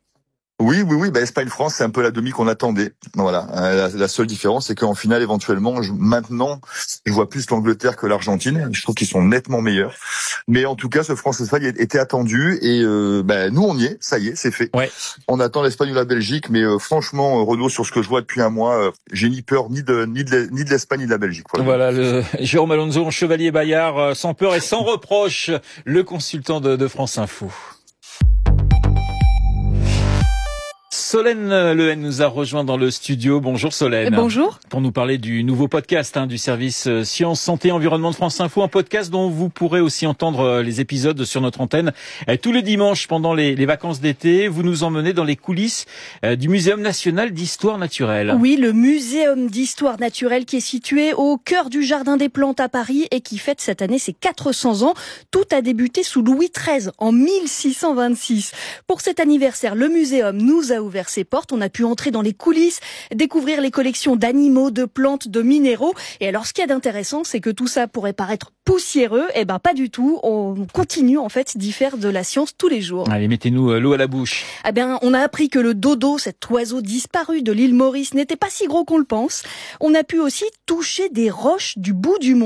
Oui, oui, oui. Bah, Espagne-France, c'est un peu la demi qu'on attendait. Voilà. La, la seule différence, c'est qu'en finale, éventuellement, je, maintenant, je vois plus l'Angleterre que l'Argentine. Je trouve qu'ils sont nettement meilleurs. Mais en tout cas, ce France-Espagne était attendu et euh, bah, nous, on y est. Ça y est, c'est fait. Ouais. On attend l'Espagne ou la Belgique, mais euh, franchement, Renaud, sur ce que je vois depuis un mois, euh, j'ai ni peur ni de ni de ni de l'Espagne ni de la Belgique. Voilà, le Jérôme Alonso, chevalier Bayard, euh, sans peur et sans reproche, le consultant de, de France Info. Solène Lehen nous a rejoint dans le studio. Bonjour Solène. Bonjour. Pour nous parler du nouveau podcast hein, du service Sciences, Santé, Environnement de France Info, un podcast dont vous pourrez aussi entendre les épisodes sur notre antenne tous les dimanches pendant les, les vacances d'été. Vous nous emmenez dans les coulisses du Muséum national d'histoire naturelle. Oui, le Muséum d'histoire naturelle qui est situé au cœur du Jardin des Plantes à Paris et qui fête cette année ses quatre cents ans. Tout a débuté sous Louis treize en mille six cent vingt-six. Pour cet anniversaire, le muséum nous a ouvert ses portes. On a pu entrer dans les coulisses, découvrir les collections d'animaux, de plantes, de minéraux. Et alors, ce qu'il y a d'intéressant, c'est que tout ça pourrait paraître poussiéreux. Eh ben, pas du tout. On continue, en fait, d'y faire de la science tous les jours. Allez, mettez-nous l'eau à la bouche. Eh bien, on a appris que le dodo, cet oiseau disparu de l'île Maurice, n'était pas si gros qu'on le pense. On a pu aussi toucher des roches du bout du monde.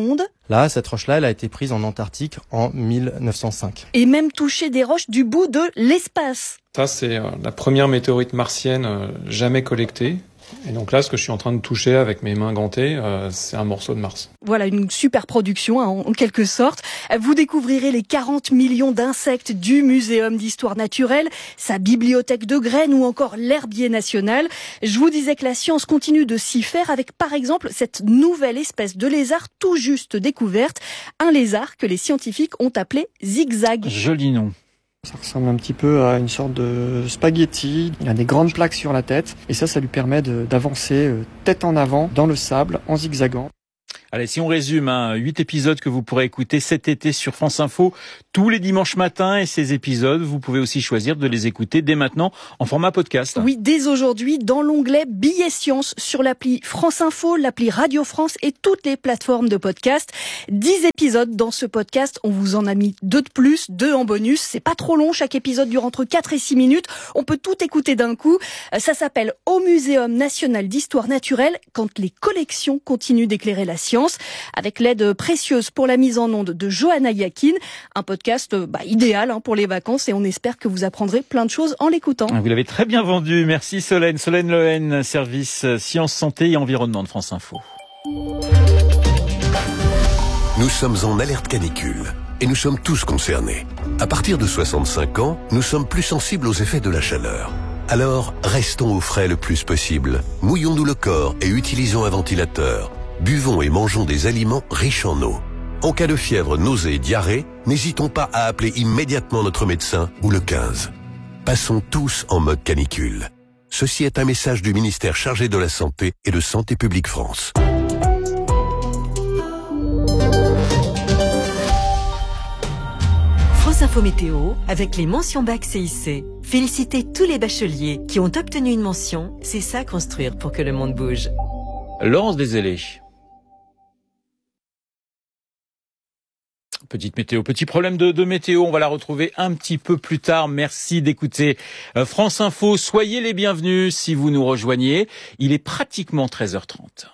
Là, cette roche-là, elle a été prise en Antarctique en mille neuf cent cinq. Et même toucher des roches du bout de l'espace. Ça, c'est la première météorite martienne jamais collectée. Et donc là, ce que je suis en train de toucher avec mes mains gantées, euh, c'est un morceau de Mars. Voilà, une super production hein, en quelque sorte. Vous découvrirez les quarante millions d'insectes du Muséum d'histoire naturelle, sa bibliothèque de graines ou encore l'herbier national. Je vous disais que la science continue de s'y faire avec par exemple cette nouvelle espèce de lézard tout juste découverte. Un lézard que les scientifiques ont appelé zigzag. Joli nom. Ça ressemble un petit peu à une sorte de spaghetti. Il a des grandes plaques sur la tête et ça, ça lui permet de, d'avancer tête en avant dans le sable en zigzagant. Allez, si on résume, hein, huit épisodes que vous pourrez écouter cet été sur France Info tous les dimanches matins. Et ces épisodes, vous pouvez aussi choisir de les écouter dès maintenant en format podcast. Oui, dès aujourd'hui, dans l'onglet Billets Science sur l'appli France Info, l'appli Radio France et toutes les plateformes de podcast. dix épisodes dans ce podcast. On vous en a mis deux de plus, deux en bonus. C'est pas trop long. Chaque épisode dure entre quatre et six minutes. On peut tout écouter d'un coup. Ça s'appelle Au Muséum National d'Histoire Naturelle, quand les collections continuent d'éclairer la science. Avec l'aide précieuse pour la mise en onde de Johanna Yakin, un podcast bah, idéal hein, pour les vacances et on espère que vous apprendrez plein de choses en l'écoutant. Vous l'avez très bien vendu, merci Solène. Solène Lehen, service Sciences, Santé et Environnement de France Info. Nous sommes en alerte canicule et nous sommes tous concernés. À partir de soixante-cinq ans, nous sommes plus sensibles aux effets de la chaleur. Alors, restons au frais le plus possible. Mouillons-nous le corps et utilisons un ventilateur. Buvons et mangeons des aliments riches en eau. En cas de fièvre, nausée, diarrhée, n'hésitons pas à appeler immédiatement notre médecin ou le quinze. Passons tous en mode canicule. Ceci est un message du ministère chargé de la Santé et de Santé publique France. France Info Météo avec les mentions bac C I C. Félicitez tous les bacheliers qui ont obtenu une mention. C'est ça construire pour que le monde bouge. Laurence Deselé. Petite météo, petit problème de, de météo, on va la retrouver un petit peu plus tard. Merci d'écouter France Info. Soyez les bienvenus si vous nous rejoignez. Il est pratiquement treize heures trente.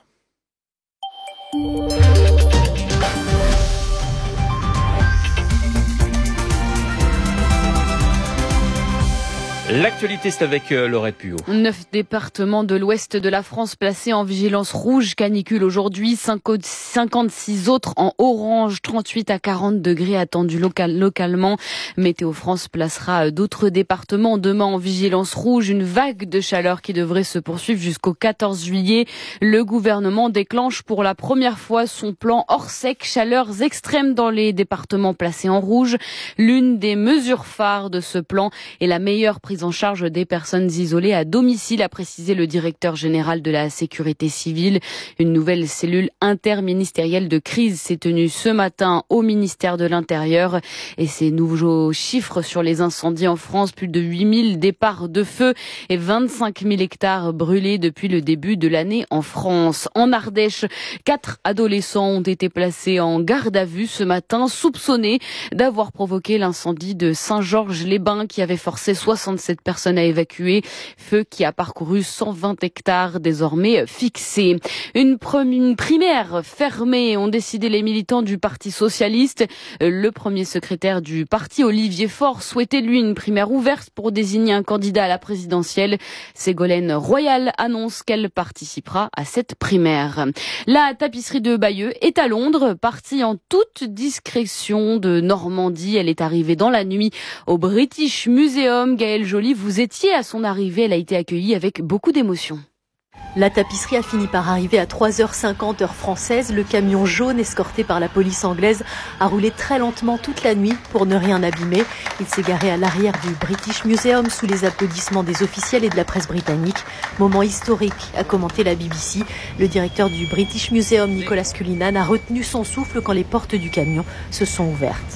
L'actualité, c'est avec Laurette Puot. Neuf départements de l'ouest de la France placés en vigilance rouge canicule aujourd'hui, cinquante-six autres en orange, trente-huit à quarante degrés attendus local, localement. Météo France placera d'autres départements demain en vigilance rouge, une vague de chaleur qui devrait se poursuivre jusqu'au quatorze juillet. Le gouvernement déclenche pour la première fois son plan hors sec, chaleurs extrêmes dans les départements placés en rouge. L'une des mesures phares de ce plan est la meilleure prise en charge des personnes isolées à domicile, a précisé le directeur général de la sécurité civile. Une nouvelle cellule interministérielle de crise s'est tenue ce matin au ministère de l'Intérieur. Et ces nouveaux chiffres sur les incendies en France, plus de huit mille départs de feu et vingt-cinq mille hectares brûlés depuis le début de l'année en France. En Ardèche, quatre adolescents ont été placés en garde à vue ce matin, soupçonnés d'avoir provoqué l'incendie de Saint-Georges-les-Bains qui avait forcé soixante-sept personnes à évacuer. Feu qui a parcouru cent vingt hectares désormais fixés. Une, une primaire fermée ont décidé les militants du Parti socialiste. Le premier secrétaire du parti, Olivier Faure, souhaitait lui une primaire ouverte pour désigner un candidat à la présidentielle. Ségolène Royal annonce qu'elle participera à cette primaire. La tapisserie de Bayeux est à Londres, partie en toute discrétion de Normandie. Elle est arrivée dans la nuit au British Museum. Gaëlle Joly, vous étiez à son arrivée, elle a été accueillie avec beaucoup d'émotion. La tapisserie a fini par arriver à trois heures cinquante heure française. Le camion jaune escorté par la police anglaise a roulé très lentement toute la nuit pour ne rien abîmer. Il s'est garé à l'arrière du British Museum sous les applaudissements des officiels et de la presse britannique. Moment historique, a commenté la B B C. Le directeur du British Museum, Nicolas Cullinan, a retenu son souffle quand les portes du camion se sont ouvertes.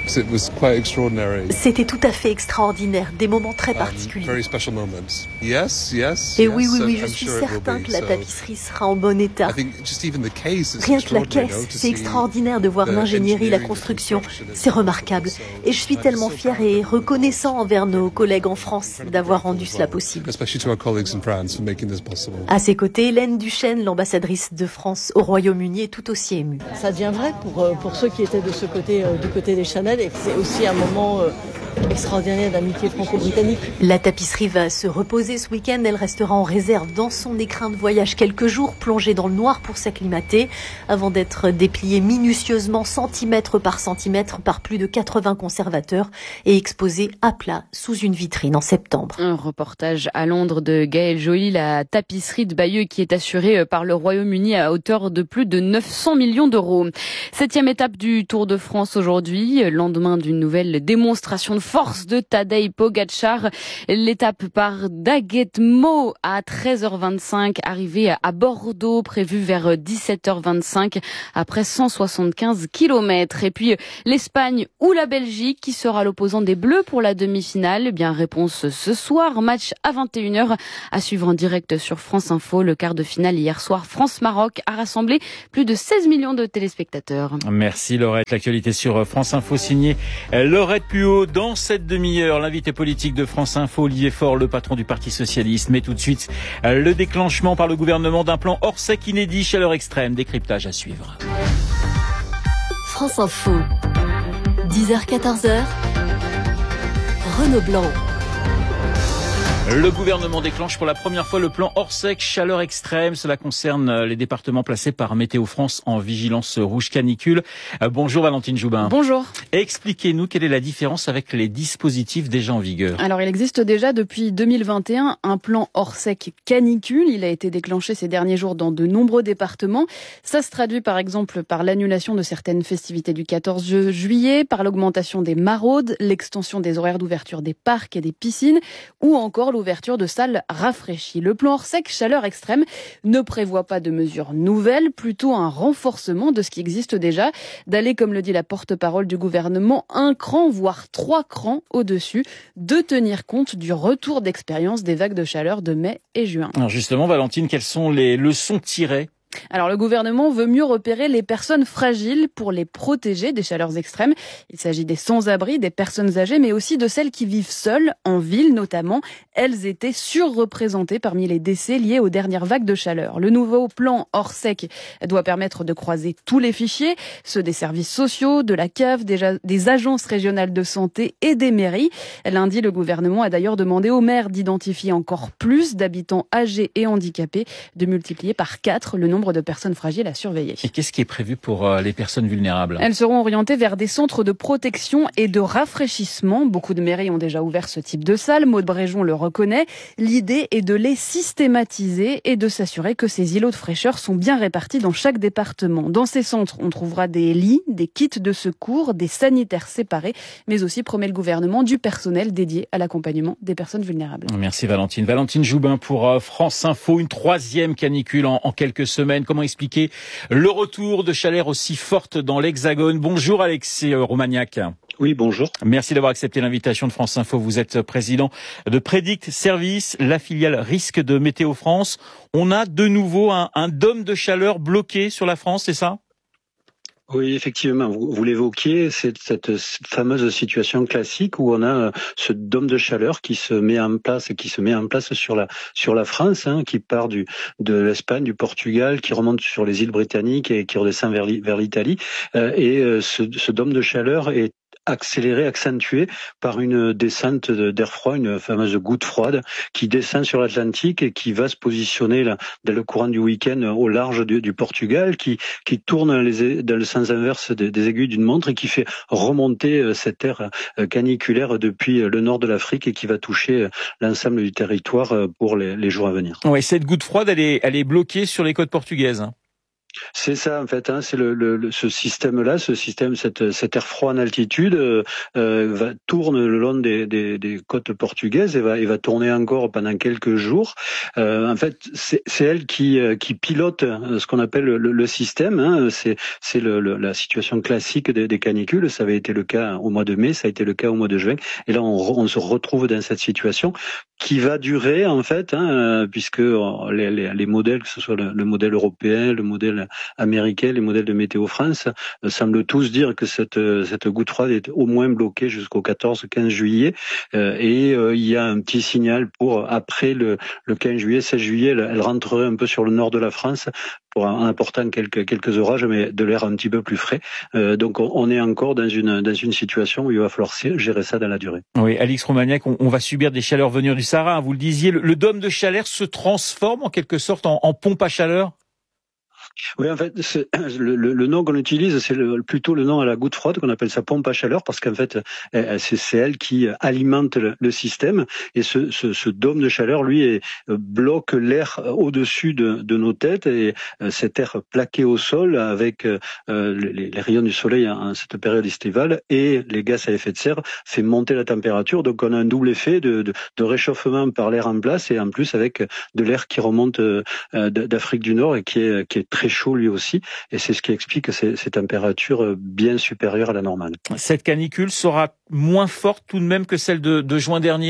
C'était tout à fait extraordinaire, des moments très particuliers. Et oui, oui, oui, je suis certain que la tapisserie sera en bon état. Rien que la caisse, c'est extraordinaire de voir l'ingénierie, la construction, c'est remarquable. Et je suis tellement fier et reconnaissant envers nos collègues en France d'avoir rendu cela possible. À ses côtés, Hélène Duchesne, l'ambassadrice de France au Royaume-Uni, est tout aussi émue. Ça devient vrai pour, pour ceux qui étaient de ce côté, euh, du côté des Chanel, et c'est aussi un moment euh, extraordinaire d'amitié franco-britannique. La tapisserie va se reposer ce week-end. Elle restera en réserve dans son écrin de voyage quelques jours, plongée dans le noir pour s'acclimater, avant d'être dépliée minutieusement, centimètre par centimètre, par plus de quatre-vingts conservateurs et exposée à plat sous une vitrine en septembre. Un reportage à Londres de Gaël Joly, la tapisserie de Bayeux qui est assurée par le Royaume-Uni à hauteur de plus de neuf cents millions d'euros. Septième étape du Tour de France aujourd'hui, lendemain d'une nouvelle démonstration de force de Tadej Pogačar. L'étape par Dagetmo à treize heures vingt-cinq, arrivée à Bordeaux, prévue vers dix-sept heures vingt-cinq après cent soixante-quinze kilomètres. Et puis l'Espagne ou la Belgique qui sera l'opposant des Bleus pour la demi-finale. Eh bien, réponse ce soir, match à vingt et une heures à suivre en direct sur France Info. Le quart de finale hier soir, France-Maroc a rassemblé plus de seize millions de téléspectateurs. Merci Laurette. L'actualité sur France Info signée Laurette Puot. Dans cette demi-heure, l'invité politique de France Info, Olivier Faure, le patron du Parti Socialiste. Mais tout de suite, le déclenchement par le gouvernement d'un plan Orsec inédit, chaleur extrême. Décryptage à suivre. France Info, dix heures quatorze heures, Renaud Blanc. Le gouvernement déclenche pour la première fois le plan Orsec chaleur extrême. Cela concerne les départements placés par Météo France en vigilance rouge canicule. Bonjour Valentine Joubin. Bonjour. Expliquez-nous quelle est la différence avec les dispositifs déjà en vigueur. Alors il existe déjà depuis deux mille vingt et un un plan Orsec canicule. Il a été déclenché ces derniers jours dans de nombreux départements. Ça se traduit par exemple par l'annulation de certaines festivités du quatorze juillet, par l'augmentation des maraudes, l'extension des horaires d'ouverture des parcs et des piscines ou encore l'ouverture de salles rafraîchies. Le plan Orsec chaleur extrême ne prévoit pas de mesures nouvelles, plutôt un renforcement de ce qui existe déjà, d'aller, comme le dit la porte-parole du gouvernement, un cran, voire trois crans au-dessus, de tenir compte du retour d'expérience des vagues de chaleur de mai et juin. Alors justement, Valentine, quelles sont les leçons tirées ? Alors le gouvernement veut mieux repérer les personnes fragiles pour les protéger des chaleurs extrêmes. Il s'agit des sans-abri, des personnes âgées, mais aussi de celles qui vivent seules, en ville notamment. Elles étaient surreprésentées parmi les décès liés aux dernières vagues de chaleur. Le nouveau plan Orsec doit permettre de croiser tous les fichiers, ceux des services sociaux, de la C A F, des, des agences régionales de santé et des mairies. Lundi, le gouvernement a d'ailleurs demandé aux maires d'identifier encore plus d'habitants âgés et handicapés, de multiplier par quatre le nombre de personnes fragiles à surveiller. Et qu'est-ce qui est prévu pour les personnes vulnérables ? Elles seront orientées vers des centres de protection et de rafraîchissement. Beaucoup de mairies ont déjà ouvert ce type de salle. Maud Bréjon le reconnaît. L'idée est de les systématiser et de s'assurer que ces îlots de fraîcheur sont bien répartis dans chaque département. Dans ces centres, on trouvera des lits, des kits de secours, des sanitaires séparés, mais aussi, promet le gouvernement, du personnel dédié à l'accompagnement des personnes vulnérables. Merci Valentine. Valentine Joubin pour France Info. Une troisième canicule en, en quelques semaines. Comment expliquer le retour de chaleur aussi forte dans l'Hexagone ? Bonjour Alexis Romagnac. Oui, bonjour. Merci d'avoir accepté l'invitation de France Info. Vous êtes président de Prédict Service, la filiale risque de Météo France. On a de nouveau un, un dôme de chaleur bloqué sur la France, c'est ça ? Oui, effectivement, vous, vous l'évoquiez, c'est cette fameuse situation classique où on a ce dôme de chaleur qui se met en place, qui se met en place sur la sur la France, hein, qui part du de l'Espagne, du Portugal, qui remonte sur les îles britanniques et qui redescend vers, vers l'Italie. Euh, et euh, ce, ce dôme de chaleur est accéléré, accentué par une descente d'air froid, une fameuse goutte froide qui descend sur l'Atlantique et qui va se positionner là, dans le courant du week-end au large du, du Portugal, qui, qui tourne les, dans le sens inverse des, des aiguilles d'une montre et qui fait remonter cet air caniculaire depuis le nord de l'Afrique et qui va toucher l'ensemble du territoire pour les, les jours à venir. Oui, cette goutte froide, elle est, elle est bloquée sur les côtes portugaises. C'est ça en fait, hein, c'est le, le, le ce système-là, ce système, cette, cet air froid en altitude euh, va tourne le long des, des, des côtes portugaises et va, et va tourner encore pendant quelques jours. Euh, en fait, c'est, c'est elle qui, qui pilote ce qu'on appelle le, le système. Hein, c'est c'est le, le, la situation classique des, des canicules. Ça avait été le cas au mois de mai, ça a été le cas au mois de juin. Et là, on, on se retrouve dans cette situation qui va durer en fait, hein, puisque les, les, les modèles, que ce soit le, le modèle européen, le modèle américain, les modèles de Météo France, euh, semblent tous dire que cette, cette goutte froide est au moins bloquée jusqu'au quatorze quinze juillet. Euh, et euh, il y a un petit signal pour après le, le quinze juillet, seize juillet, elle, elle rentrerait un peu sur le nord de la France pour, en apportant quelques, quelques orages, mais de l'air un petit peu plus frais. Euh, donc on, on est encore dans une, dans une situation où il va falloir gérer ça dans la durée. Oui, Alix Romagnac, on, on va subir des chaleurs venues du Sahara. Hein, vous le disiez, le, le dôme de chaleur se transforme en quelque sorte en, en pompe à chaleur. Oui, en fait, c'est, le, le, le nom qu'on utilise, c'est le, plutôt le nom à la goutte froide, qu'on appelle ça pompe à chaleur, parce qu'en fait, c'est, c'est elle qui alimente le, le système. Et ce, ce, ce dôme de chaleur, lui, est, bloque l'air au-dessus de, de nos têtes, et cet air plaqué au sol avec euh, les, les rayons du soleil en cette période estivale et les gaz à effet de serre fait monter la température. Donc, on a un double effet de, de, de réchauffement par l'air en place, et en plus avec de l'air qui remonte euh, d'Afrique du Nord et qui est, qui est très chaud lui aussi, et c'est ce qui explique ces, ces températures bien supérieures à la normale. Cette canicule sera moins forte tout de même que celle de, de juin dernier ?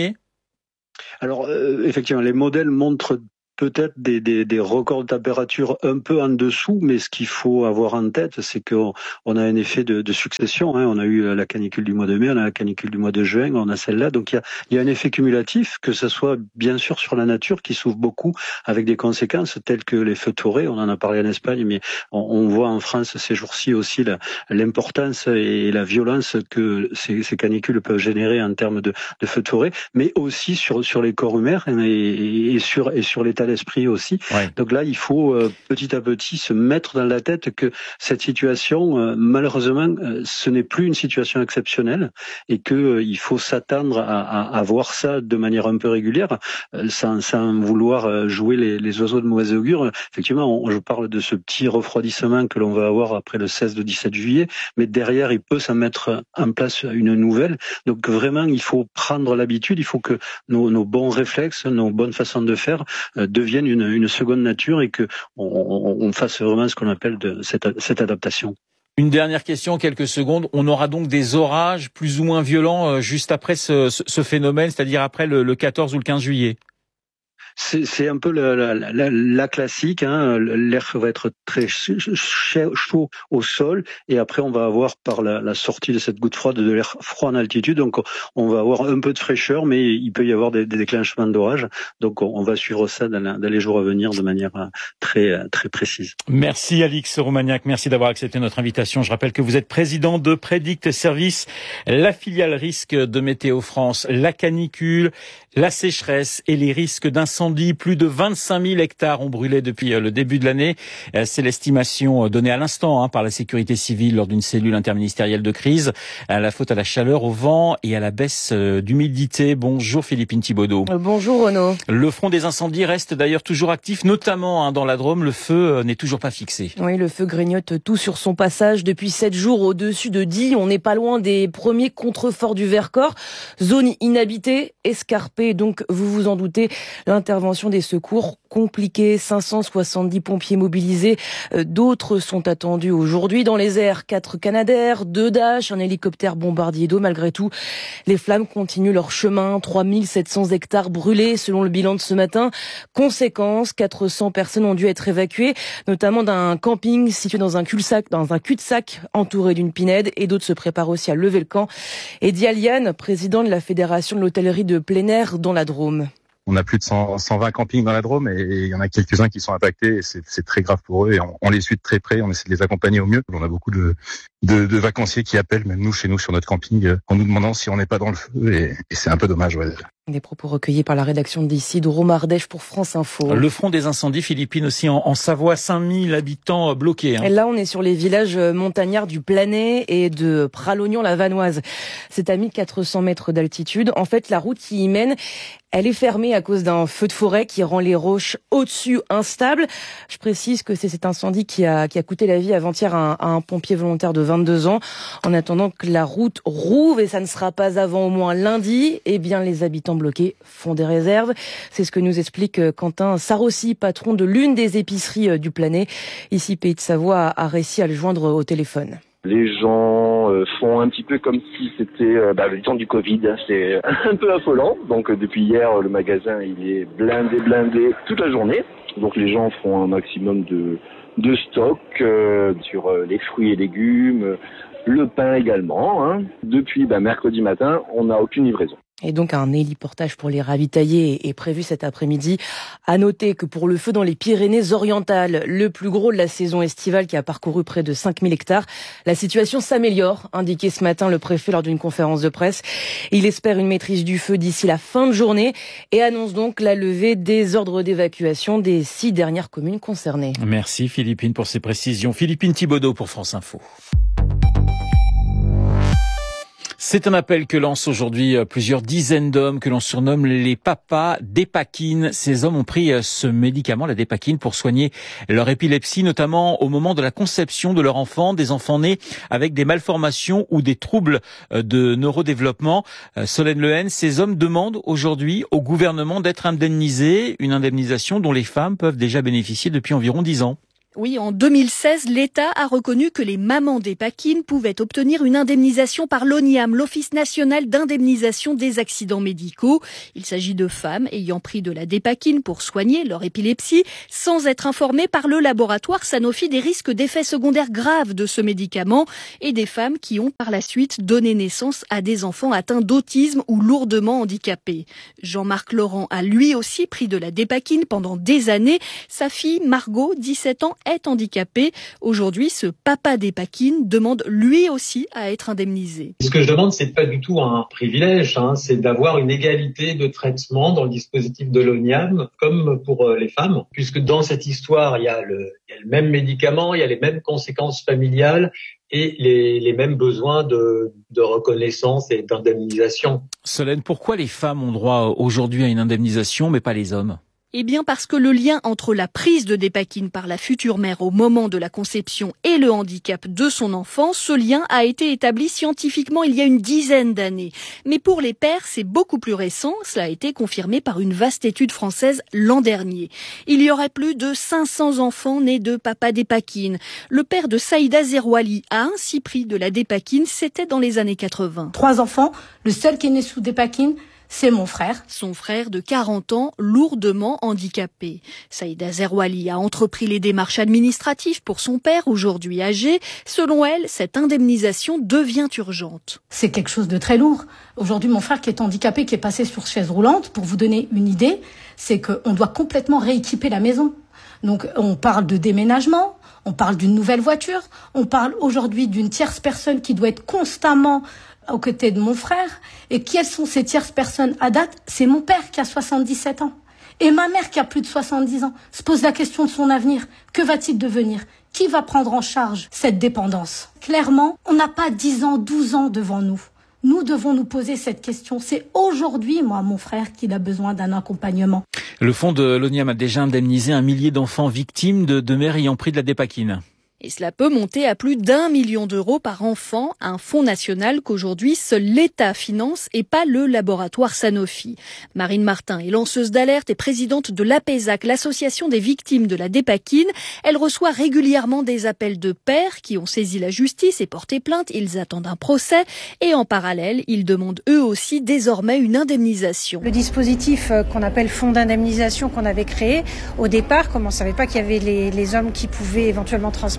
Alors, euh, effectivement, les modèles montrent peut-être des, des, des records de température un peu en dessous, mais ce qu'il faut avoir en tête, c'est qu'on on a un effet de, de succession. Hein. On a eu la canicule du mois de mai, on a la canicule du mois de juin, on a celle-là. Donc il y a, il y a un effet cumulatif, que ce soit bien sûr sur la nature, qui souffre beaucoup, avec des conséquences telles que les feux de forêt. On en a parlé en Espagne, mais on, on voit en France ces jours-ci aussi la, l'importance et la violence que ces, ces canicules peuvent générer en termes de, de feux de forêt, mais aussi sur, sur les corps humains et, et, sur, et sur l'état d'esprit aussi. Ouais. Donc là, il faut euh, petit à petit se mettre dans la tête que cette situation, euh, malheureusement, euh, ce n'est plus une situation exceptionnelle, et que euh, il faut s'attendre à, à, à voir ça de manière un peu régulière, euh, sans, sans vouloir jouer les, les oiseaux de mauvais augure. Effectivement, on, je parle de ce petit refroidissement que l'on va avoir après le seize au dix-sept juillet, mais derrière, il peut s'en mettre en place une nouvelle. Donc vraiment, il faut prendre l'habitude, il faut que nos, nos bons réflexes, nos bonnes façons de faire euh, devienne une, une seconde nature, et que on, on, on fasse vraiment ce qu'on appelle de cette, cette adaptation. Une dernière question, quelques secondes. On aura donc des orages plus ou moins violents euh, juste après ce, ce, ce phénomène, c'est-à-dire après le, le quatorze ou le quinze juillet. C'est, c'est un peu la, la, la, la classique, hein. L'air va être très chaud au sol, et après on va avoir par la, la sortie de cette goutte froide de l'air froid en altitude, donc on va avoir un peu de fraîcheur, mais il peut y avoir des, des déclenchements d'orage, donc on va suivre ça dans, la, dans les jours à venir de manière très, très précise. Merci Alix Romagnac, merci d'avoir accepté notre invitation. Je rappelle que vous êtes président de Prédict Service, la filiale risque de Météo France, la canicule, la sécheresse et les risques d'incendie. Plus de vingt-cinq mille hectares ont brûlé depuis le début de l'année. C'est l'estimation donnée à l'instant hein, par la sécurité civile lors d'une cellule interministérielle de crise. La faute à la chaleur, au vent et à la baisse d'humidité. Bonjour Philippine Thibaudeau. Bonjour Renaud. Le front des incendies reste d'ailleurs toujours actif, notamment hein, dans la Drôme. Le feu n'est toujours pas fixé. Oui, le feu grignote tout sur son passage depuis sept jours au-dessus de Die. On n'est pas loin des premiers contreforts du Vercors. Zone inhabitée, escarpée, donc vous vous en doutez, l'intervention des secours compliquée, cinq cent soixante-dix pompiers mobilisés, d'autres sont attendus aujourd'hui dans les airs, quatre Canadair, deux Dash, un hélicoptère bombardier d'eau. Malgré tout, les flammes continuent leur chemin, trois mille sept cents hectares brûlés selon le bilan de ce matin. Conséquence, quatre cents personnes ont dû être évacuées, notamment d'un camping situé dans un cul-de-sac, dans un cul-de-sac entouré d'une pinède, et d'autres se préparent aussi à lever le camp. Et Dialiane, président de la Fédération de l'hôtellerie de plein air dans la Drôme. On a plus de cent, cent vingt campings dans la Drôme, et il y en a quelques-uns qui sont impactés, et c'est, c'est très grave pour eux, et on, on les suit de très près, on essaie de les accompagner au mieux. On a beaucoup de, de, de vacanciers qui appellent, même nous, chez nous, sur notre camping, euh, en nous demandant si on n'est pas dans le feu, et, et c'est un peu dommage, ouais. Des propos recueillis par la rédaction d'ici, de Romardèche pour France Info. Le front des incendies philippines aussi en, en Savoie, cinq mille habitants bloqués. Hein. Et là, on est sur les villages montagnards du Planet et de Pralognon-la-Vanoise. C'est à mille quatre cents mètres d'altitude. En fait, la route qui y mène, elle est fermée à cause d'un feu de forêt qui rend les roches au-dessus instables. Je précise que c'est cet incendie qui a, qui a coûté la vie avant-hier à un, à un pompier volontaire de vingt-deux ans. En attendant que la route rouvre, et ça ne sera pas avant au moins lundi, eh bien, les habitants bloqués font des réserves. C'est ce que nous explique Quentin Sarossi, patron de l'une des épiceries du Planet. Ici, Pays de Savoie a réussi à le joindre au téléphone. Les gens euh, font un petit peu comme si c'était euh, bah, le temps du Covid. C'est un peu affolant. Donc euh, depuis hier, le magasin il est blindé, blindé toute la journée. Donc les gens font un maximum de, de stock euh, sur euh, les fruits et légumes, le pain également. Hein. Depuis bah, mercredi matin, on n'a aucune livraison. Et donc un héliportage pour les ravitailler est prévu cet après-midi. À noter que pour le feu dans les Pyrénées-Orientales, le plus gros de la saison estivale qui a parcouru près de cinq mille hectares, la situation s'améliore, indiqué ce matin le préfet lors d'une conférence de presse. Il espère une maîtrise du feu d'ici la fin de journée et annonce donc la levée des ordres d'évacuation des six dernières communes concernées. Merci Philippine pour ces précisions. Philippine Thibaudot pour France Info. C'est un appel que lancent aujourd'hui plusieurs dizaines d'hommes que l'on surnomme les papas dépakine. Ces hommes ont pris ce médicament, la dépakine, pour soigner leur épilepsie, notamment au moment de la conception de leur enfant, des enfants nés avec des malformations ou des troubles de neurodéveloppement. Solène Lehen, ces hommes demandent aujourd'hui au gouvernement d'être indemnisés, une indemnisation dont les femmes peuvent déjà bénéficier depuis environ dix ans. Oui, en deux mille seize, l'État a reconnu que les mamans dépakine pouvaient obtenir une indemnisation par l'O N I A M, l'Office national d'indemnisation des accidents médicaux. Il s'agit de femmes ayant pris de la dépakine pour soigner leur épilepsie sans être informées par le laboratoire Sanofi des risques d'effets secondaires graves de ce médicament et des femmes qui ont par la suite donné naissance à des enfants atteints d'autisme ou lourdement handicapés. Jean-Marc Laurent a lui aussi pris de la dépakine pendant des années. Sa fille, Margot, dix-sept ans, est handicapé. Aujourd'hui, ce papa dépakine demande lui aussi à être indemnisé. Ce que je demande, c'est pas du tout un privilège, hein, c'est d'avoir une égalité de traitement dans le dispositif de l'O N I A M comme pour les femmes, puisque dans cette histoire, il y a le, il y a le même médicament, il y a les mêmes conséquences familiales et les, les mêmes besoins de, de reconnaissance et d'indemnisation. Solène, pourquoi les femmes ont droit aujourd'hui à une indemnisation, mais pas les hommes ? Eh bien parce que le lien entre la prise de dépakine par la future mère au moment de la conception et le handicap de son enfant, ce lien a été établi scientifiquement il y a une dizaine d'années. Mais pour les pères, c'est beaucoup plus récent. Cela a été confirmé par une vaste étude française l'an dernier. Il y aurait plus de cinq cents enfants nés de papa dépakine. Le père de Saïda Zerouali a ainsi pris de la dépakine, c'était dans les années quatre-vingts. Trois enfants, le seul qui est né sous dépakine, c'est mon frère. Son frère de quarante ans, lourdement handicapé. Saïda Zerouali a entrepris les démarches administratives pour son père, aujourd'hui âgé. Selon elle, cette indemnisation devient urgente. C'est quelque chose de très lourd. Aujourd'hui, mon frère qui est handicapé, qui est passé sur chaise roulante, pour vous donner une idée, c'est qu'on doit complètement rééquiper la maison. Donc, on parle de déménagement, on parle d'une nouvelle voiture, on parle aujourd'hui d'une tierce personne qui doit être constamment aux côtés de mon frère. Et quelles sont ces tierces personnes à date? C'est mon père qui a soixante-dix-sept ans. Et ma mère qui a plus de soixante-dix ans se pose la question de son avenir. Que va-t-il devenir? Qui va prendre en charge cette dépendance? Clairement, on n'a pas dix ans, douze ans devant nous. Nous devons nous poser cette question. C'est aujourd'hui, moi, mon frère, qu'il a besoin d'un accompagnement. Le fonds de l'O N I A M a déjà indemnisé un millier d'enfants victimes de, de mères ayant pris de la dépakine. Et cela peut monter à plus d'un million d'euros par enfant, un fonds national qu'aujourd'hui seul l'État finance et pas le laboratoire Sanofi. Marine Martin est lanceuse d'alerte et présidente de l'APESAC, l'association des victimes de la dépakine. Elle reçoit régulièrement des appels de pères qui ont saisi la justice et porté plainte. Ils attendent un procès et en parallèle, ils demandent eux aussi désormais une indemnisation. Le dispositif qu'on appelle fonds d'indemnisation qu'on avait créé, au départ, comme on ne savait pas qu'il y avait les, les hommes qui pouvaient éventuellement transmettre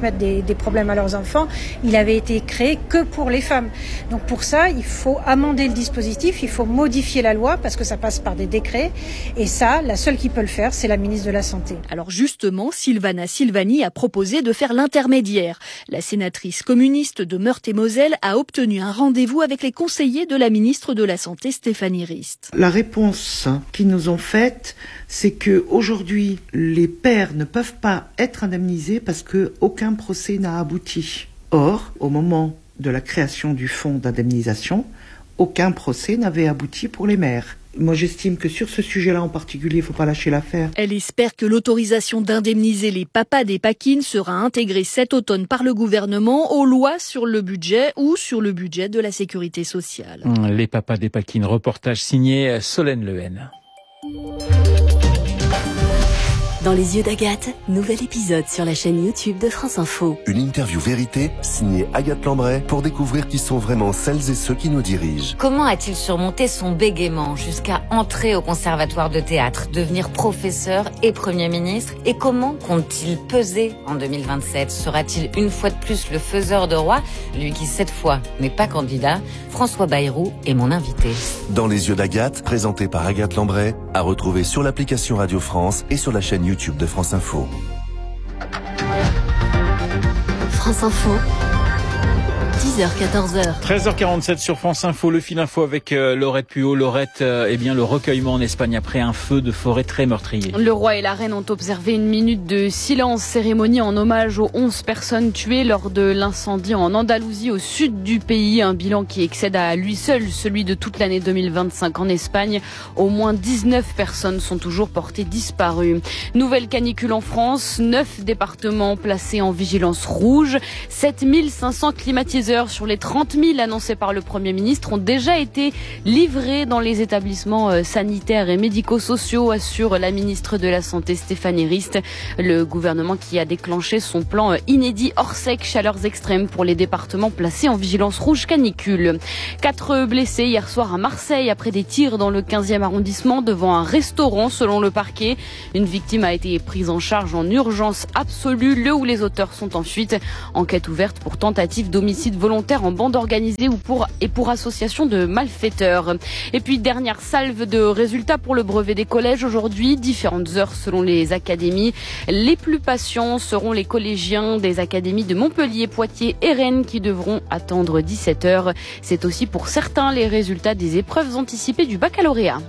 transmettre des, des problèmes à leurs enfants, il avait été créé que pour les femmes. Donc pour ça, il faut amender le dispositif, il faut modifier la loi parce que ça passe par des décrets. Et ça, la seule qui peut le faire, c'est la ministre de la Santé. Alors justement, Sylvana Silvani a proposé de faire l'intermédiaire. La sénatrice communiste de Meurthe-et-Moselle a obtenu un rendez-vous avec les conseillers de la ministre de la Santé, Stéphanie Rist. La réponse qu'ils nous ont faite, c'est que aujourd'hui, les pères ne peuvent pas être indemnisés parce que aucun procès n'a abouti. Or, au moment de la création du fonds d'indemnisation, aucun procès n'avait abouti pour les mères. Moi, j'estime que sur ce sujet-là en particulier, il ne faut pas lâcher l'affaire. Elle espère que l'autorisation d'indemniser les papas des Paquines sera intégrée cet automne par le gouvernement aux lois sur le budget ou sur le budget de la sécurité sociale. Les papas des Paquines, reportage signé Solène Lehen. Dans les yeux d'Agathe, nouvel épisode sur la chaîne YouTube de France Info. Une interview vérité signée Agathe Lambray pour découvrir qui sont vraiment celles et ceux qui nous dirigent. Comment a-t-il surmonté son bégaiement jusqu'à entrer au conservatoire de théâtre, devenir professeur et Premier ministre? Et comment compte-t-il peser en deux mille vingt-sept? Sera-t-il une fois de plus le faiseur de roi, lui qui cette fois n'est pas candidat? François Bayrou est mon invité. Dans les yeux d'Agathe, présenté par Agathe Lambray, à retrouver sur l'application Radio France et sur la chaîne YouTube de France Info. France Info. dix heures quatorze heures. treize heures quarante-sept sur France Info, le fil info avec euh, Laurette Puot. Laurette, euh, eh bien le recueillement en Espagne après un feu de forêt très meurtrier. Le roi et la reine ont observé une minute de silence, cérémonie en hommage aux onze personnes tuées lors de l'incendie en Andalousie au sud du pays. Un bilan qui excède à lui seul celui de toute l'année deux mille vingt-cinq en Espagne. Au moins dix-neuf personnes sont toujours portées disparues. Nouvelle canicule en France, neuf départements placés en vigilance rouge, sept mille cinq cents climatiseurs sur les trente mille annoncés par le Premier ministre ont déjà été livrés dans les établissements sanitaires et médico-sociaux, assure la ministre de la Santé Stéphanie Rist. Le gouvernement qui a déclenché son plan inédit hors sec, chaleurs extrêmes pour les départements placés en vigilance rouge canicule. Quatre blessés hier soir à Marseille après des tirs dans le quinzième arrondissement devant un restaurant selon le parquet. Une victime a été prise en charge en urgence absolue, le où les auteurs sont en fuite. Enquête ouverte pour tentative d'homicide volontaire en bande organisée ou pour, et pour association de malfaiteurs. Et puis dernière salve de résultats pour le brevet des collèges aujourd'hui, différentes heures selon les académies. Les plus patients seront les collégiens des académies de Montpellier, Poitiers et Rennes qui devront attendre dix-sept heures. C'est aussi pour certains les résultats des épreuves anticipées du baccalauréat.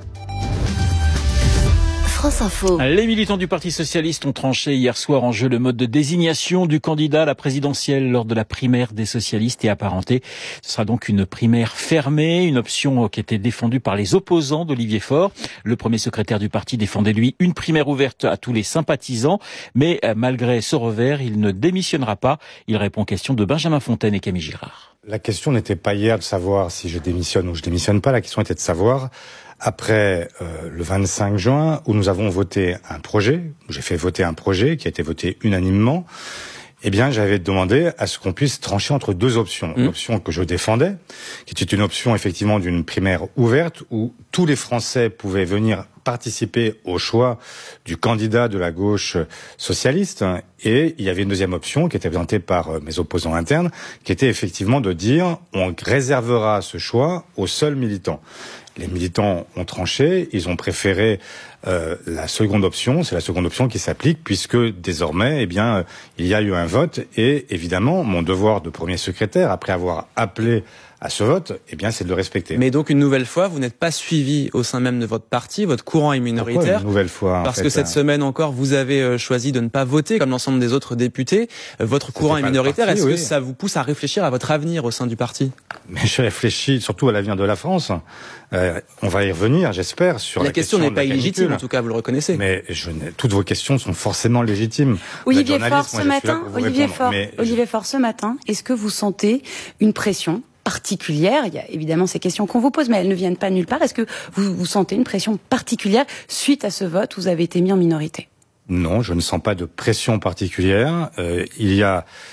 France Info. Les militants du Parti socialiste ont tranché hier soir en jeu le mode de désignation du candidat à la présidentielle lors de la primaire des socialistes et apparentés. Ce sera donc une primaire fermée, une option qui était défendue par les opposants d'Olivier Faure. Le premier secrétaire du parti défendait lui une primaire ouverte à tous les sympathisants, mais malgré ce revers, il ne démissionnera pas. Il répond aux questions de Benjamin Fontaine et Camille Girard. La question n'était pas hier de savoir si je démissionne ou je démissionne pas, la question était de savoir après euh, le vingt-cinq juin, où nous avons voté un projet, où j'ai fait voter un projet qui a été voté unanimement, eh bien, j'avais demandé à ce qu'on puisse trancher entre deux options. Une option que je défendais, qui était une option effectivement d'une primaire ouverte, où tous les Français pouvaient venir participer au choix du candidat de la gauche socialiste. Et il y avait une deuxième option qui était présentée par mes opposants internes, qui était effectivement de dire on réservera ce choix aux seuls militants. Les militants ont tranché, ils ont préféré euh, la seconde option, c'est la seconde option qui s'applique puisque désormais, eh bien, euh, il y a eu un vote et évidemment, mon devoir de premier secrétaire, après avoir appelé à ce vote, eh bien, c'est de le respecter. Mais donc, une nouvelle fois, vous n'êtes pas suivi au sein même de votre parti, votre courant est minoritaire. Pourquoi une nouvelle fois? Parce en fait, que cette hein. semaine encore, vous avez choisi de ne pas voter comme l'ensemble des autres députés. Votre courant est minoritaire. Parti, Est-ce oui. que ça vous pousse à réfléchir à votre avenir au sein du parti? Mais je réfléchis surtout à l'avenir de la France. Euh, on va y revenir, j'espère, sur la, la question. La question n'est pas illégitime, en tout cas, vous le reconnaissez. Mais je toutes vos questions sont forcément légitimes. Olivier Faure, ce matin, Olivier Faure, mais Olivier Faure, ce matin, est-ce que vous sentez une pression particulière? Il y a évidemment ces questions qu'on vous pose, mais elles ne viennent pas nulle part. Est-ce que vous, vous sentez une pression particulière suite à ce vote où vous avez été mis en minorité? Non, je ne sens pas de pression particulière. Euh, il y a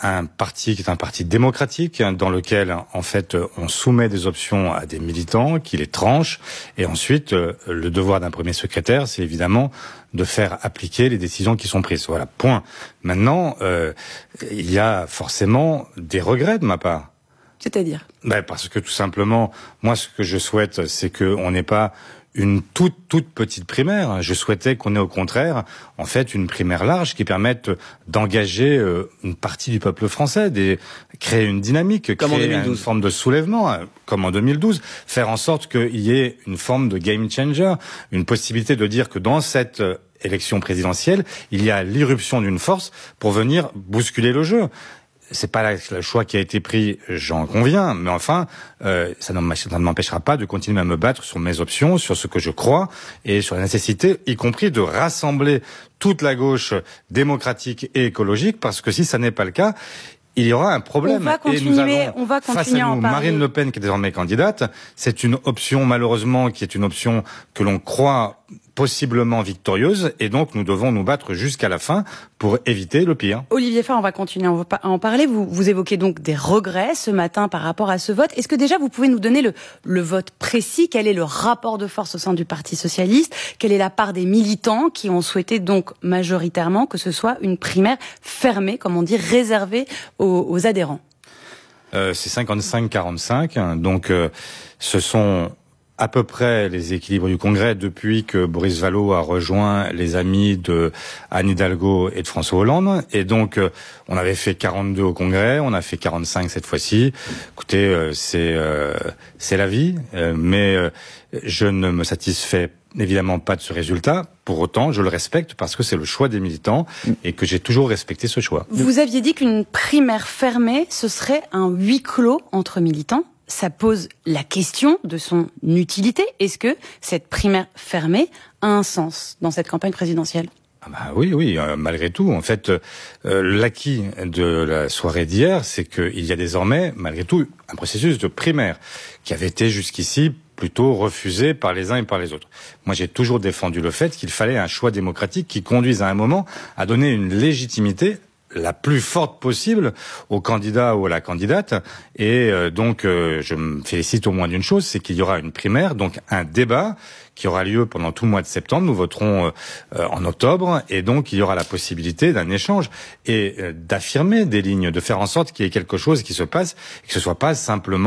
un parti qui est un parti démocratique, dans lequel, en fait, on soumet des options à des militants, qui les tranchent, et ensuite, le devoir d'un premier secrétaire, c'est évidemment de faire appliquer les décisions qui sont prises. Voilà, point. Maintenant, euh, il y a forcément des regrets de ma part. C'est-à-dire ? Ben, parce que tout simplement, moi, ce que je souhaite, c'est qu'on n'ait pas une toute toute petite primaire. Je souhaitais qu'on ait au contraire, en fait, une primaire large qui permette d'engager euh, une partie du peuple français, des, créer une dynamique, comme créer en deux mille douze. Une forme de soulèvement, euh, comme en deux mille douze, faire en sorte qu'il y ait une forme de game changer, une possibilité de dire que dans cette euh, élection présidentielle, il y a l'irruption d'une force pour venir bousculer le jeu. C'est pas le choix qui a été pris, j'en conviens, mais enfin, euh, ça ne m'empêchera pas de continuer à me battre sur mes options, sur ce que je crois, et sur la nécessité, y compris, de rassembler toute la gauche démocratique et écologique, parce que si ça n'est pas le cas, il y aura un problème. On va continuer, et nous avons, on va continuer face à nous, à en parler. Marine Le Pen, qui est désormais candidate, c'est une option, malheureusement, qui est une option que l'on croit possiblement victorieuse, et donc nous devons nous battre jusqu'à la fin pour éviter le pire. Olivier Faure, on va continuer à en parler. Vous, vous évoquez donc des regrets ce matin par rapport à ce vote. Est-ce que déjà vous pouvez nous donner le, le vote précis? Quel est le rapport de force au sein du Parti socialiste? Quelle est la part des militants qui ont souhaité donc majoritairement que ce soit une primaire fermée, comme on dit, réservée aux, aux adhérents? euh, C'est cinquante-cinq quarante-cinq, donc euh, ce sont à peu près les équilibres du Congrès depuis que Boris Vallaud a rejoint les amis de Anne Hidalgo et de François Hollande. Et donc, euh, on avait fait quarante-deux au Congrès, on a fait quarante-cinq cette fois-ci. Écoutez, euh, c'est euh, c'est la vie, euh, mais euh, je ne me satisfais évidemment pas de ce résultat. Pour autant, je le respecte parce que c'est le choix des militants et que j'ai toujours respecté ce choix. Vous aviez dit qu'une primaire fermée, ce serait un huis clos entre militants. Ça pose la question de son utilité. Est-ce que cette primaire fermée a un sens dans cette campagne présidentielle? Ah bah oui, oui, euh, malgré tout. En fait, euh, l'acquis de la soirée d'hier, c'est qu'il y a désormais, malgré tout, un processus de primaire qui avait été jusqu'ici plutôt refusé par les uns et par les autres. Moi, j'ai toujours défendu le fait qu'il fallait un choix démocratique qui conduise à un moment à donner une légitimité la plus forte possible au candidat ou à la candidate. Et euh, donc, euh, je me félicite au moins d'une chose, c'est qu'il y aura une primaire, donc un débat qui aura lieu pendant tout le mois de septembre. Nous voterons euh, en octobre, et donc il y aura la possibilité d'un échange et euh, d'affirmer des lignes, de faire en sorte qu'il y ait quelque chose qui se passe, et que ce soit pas simplement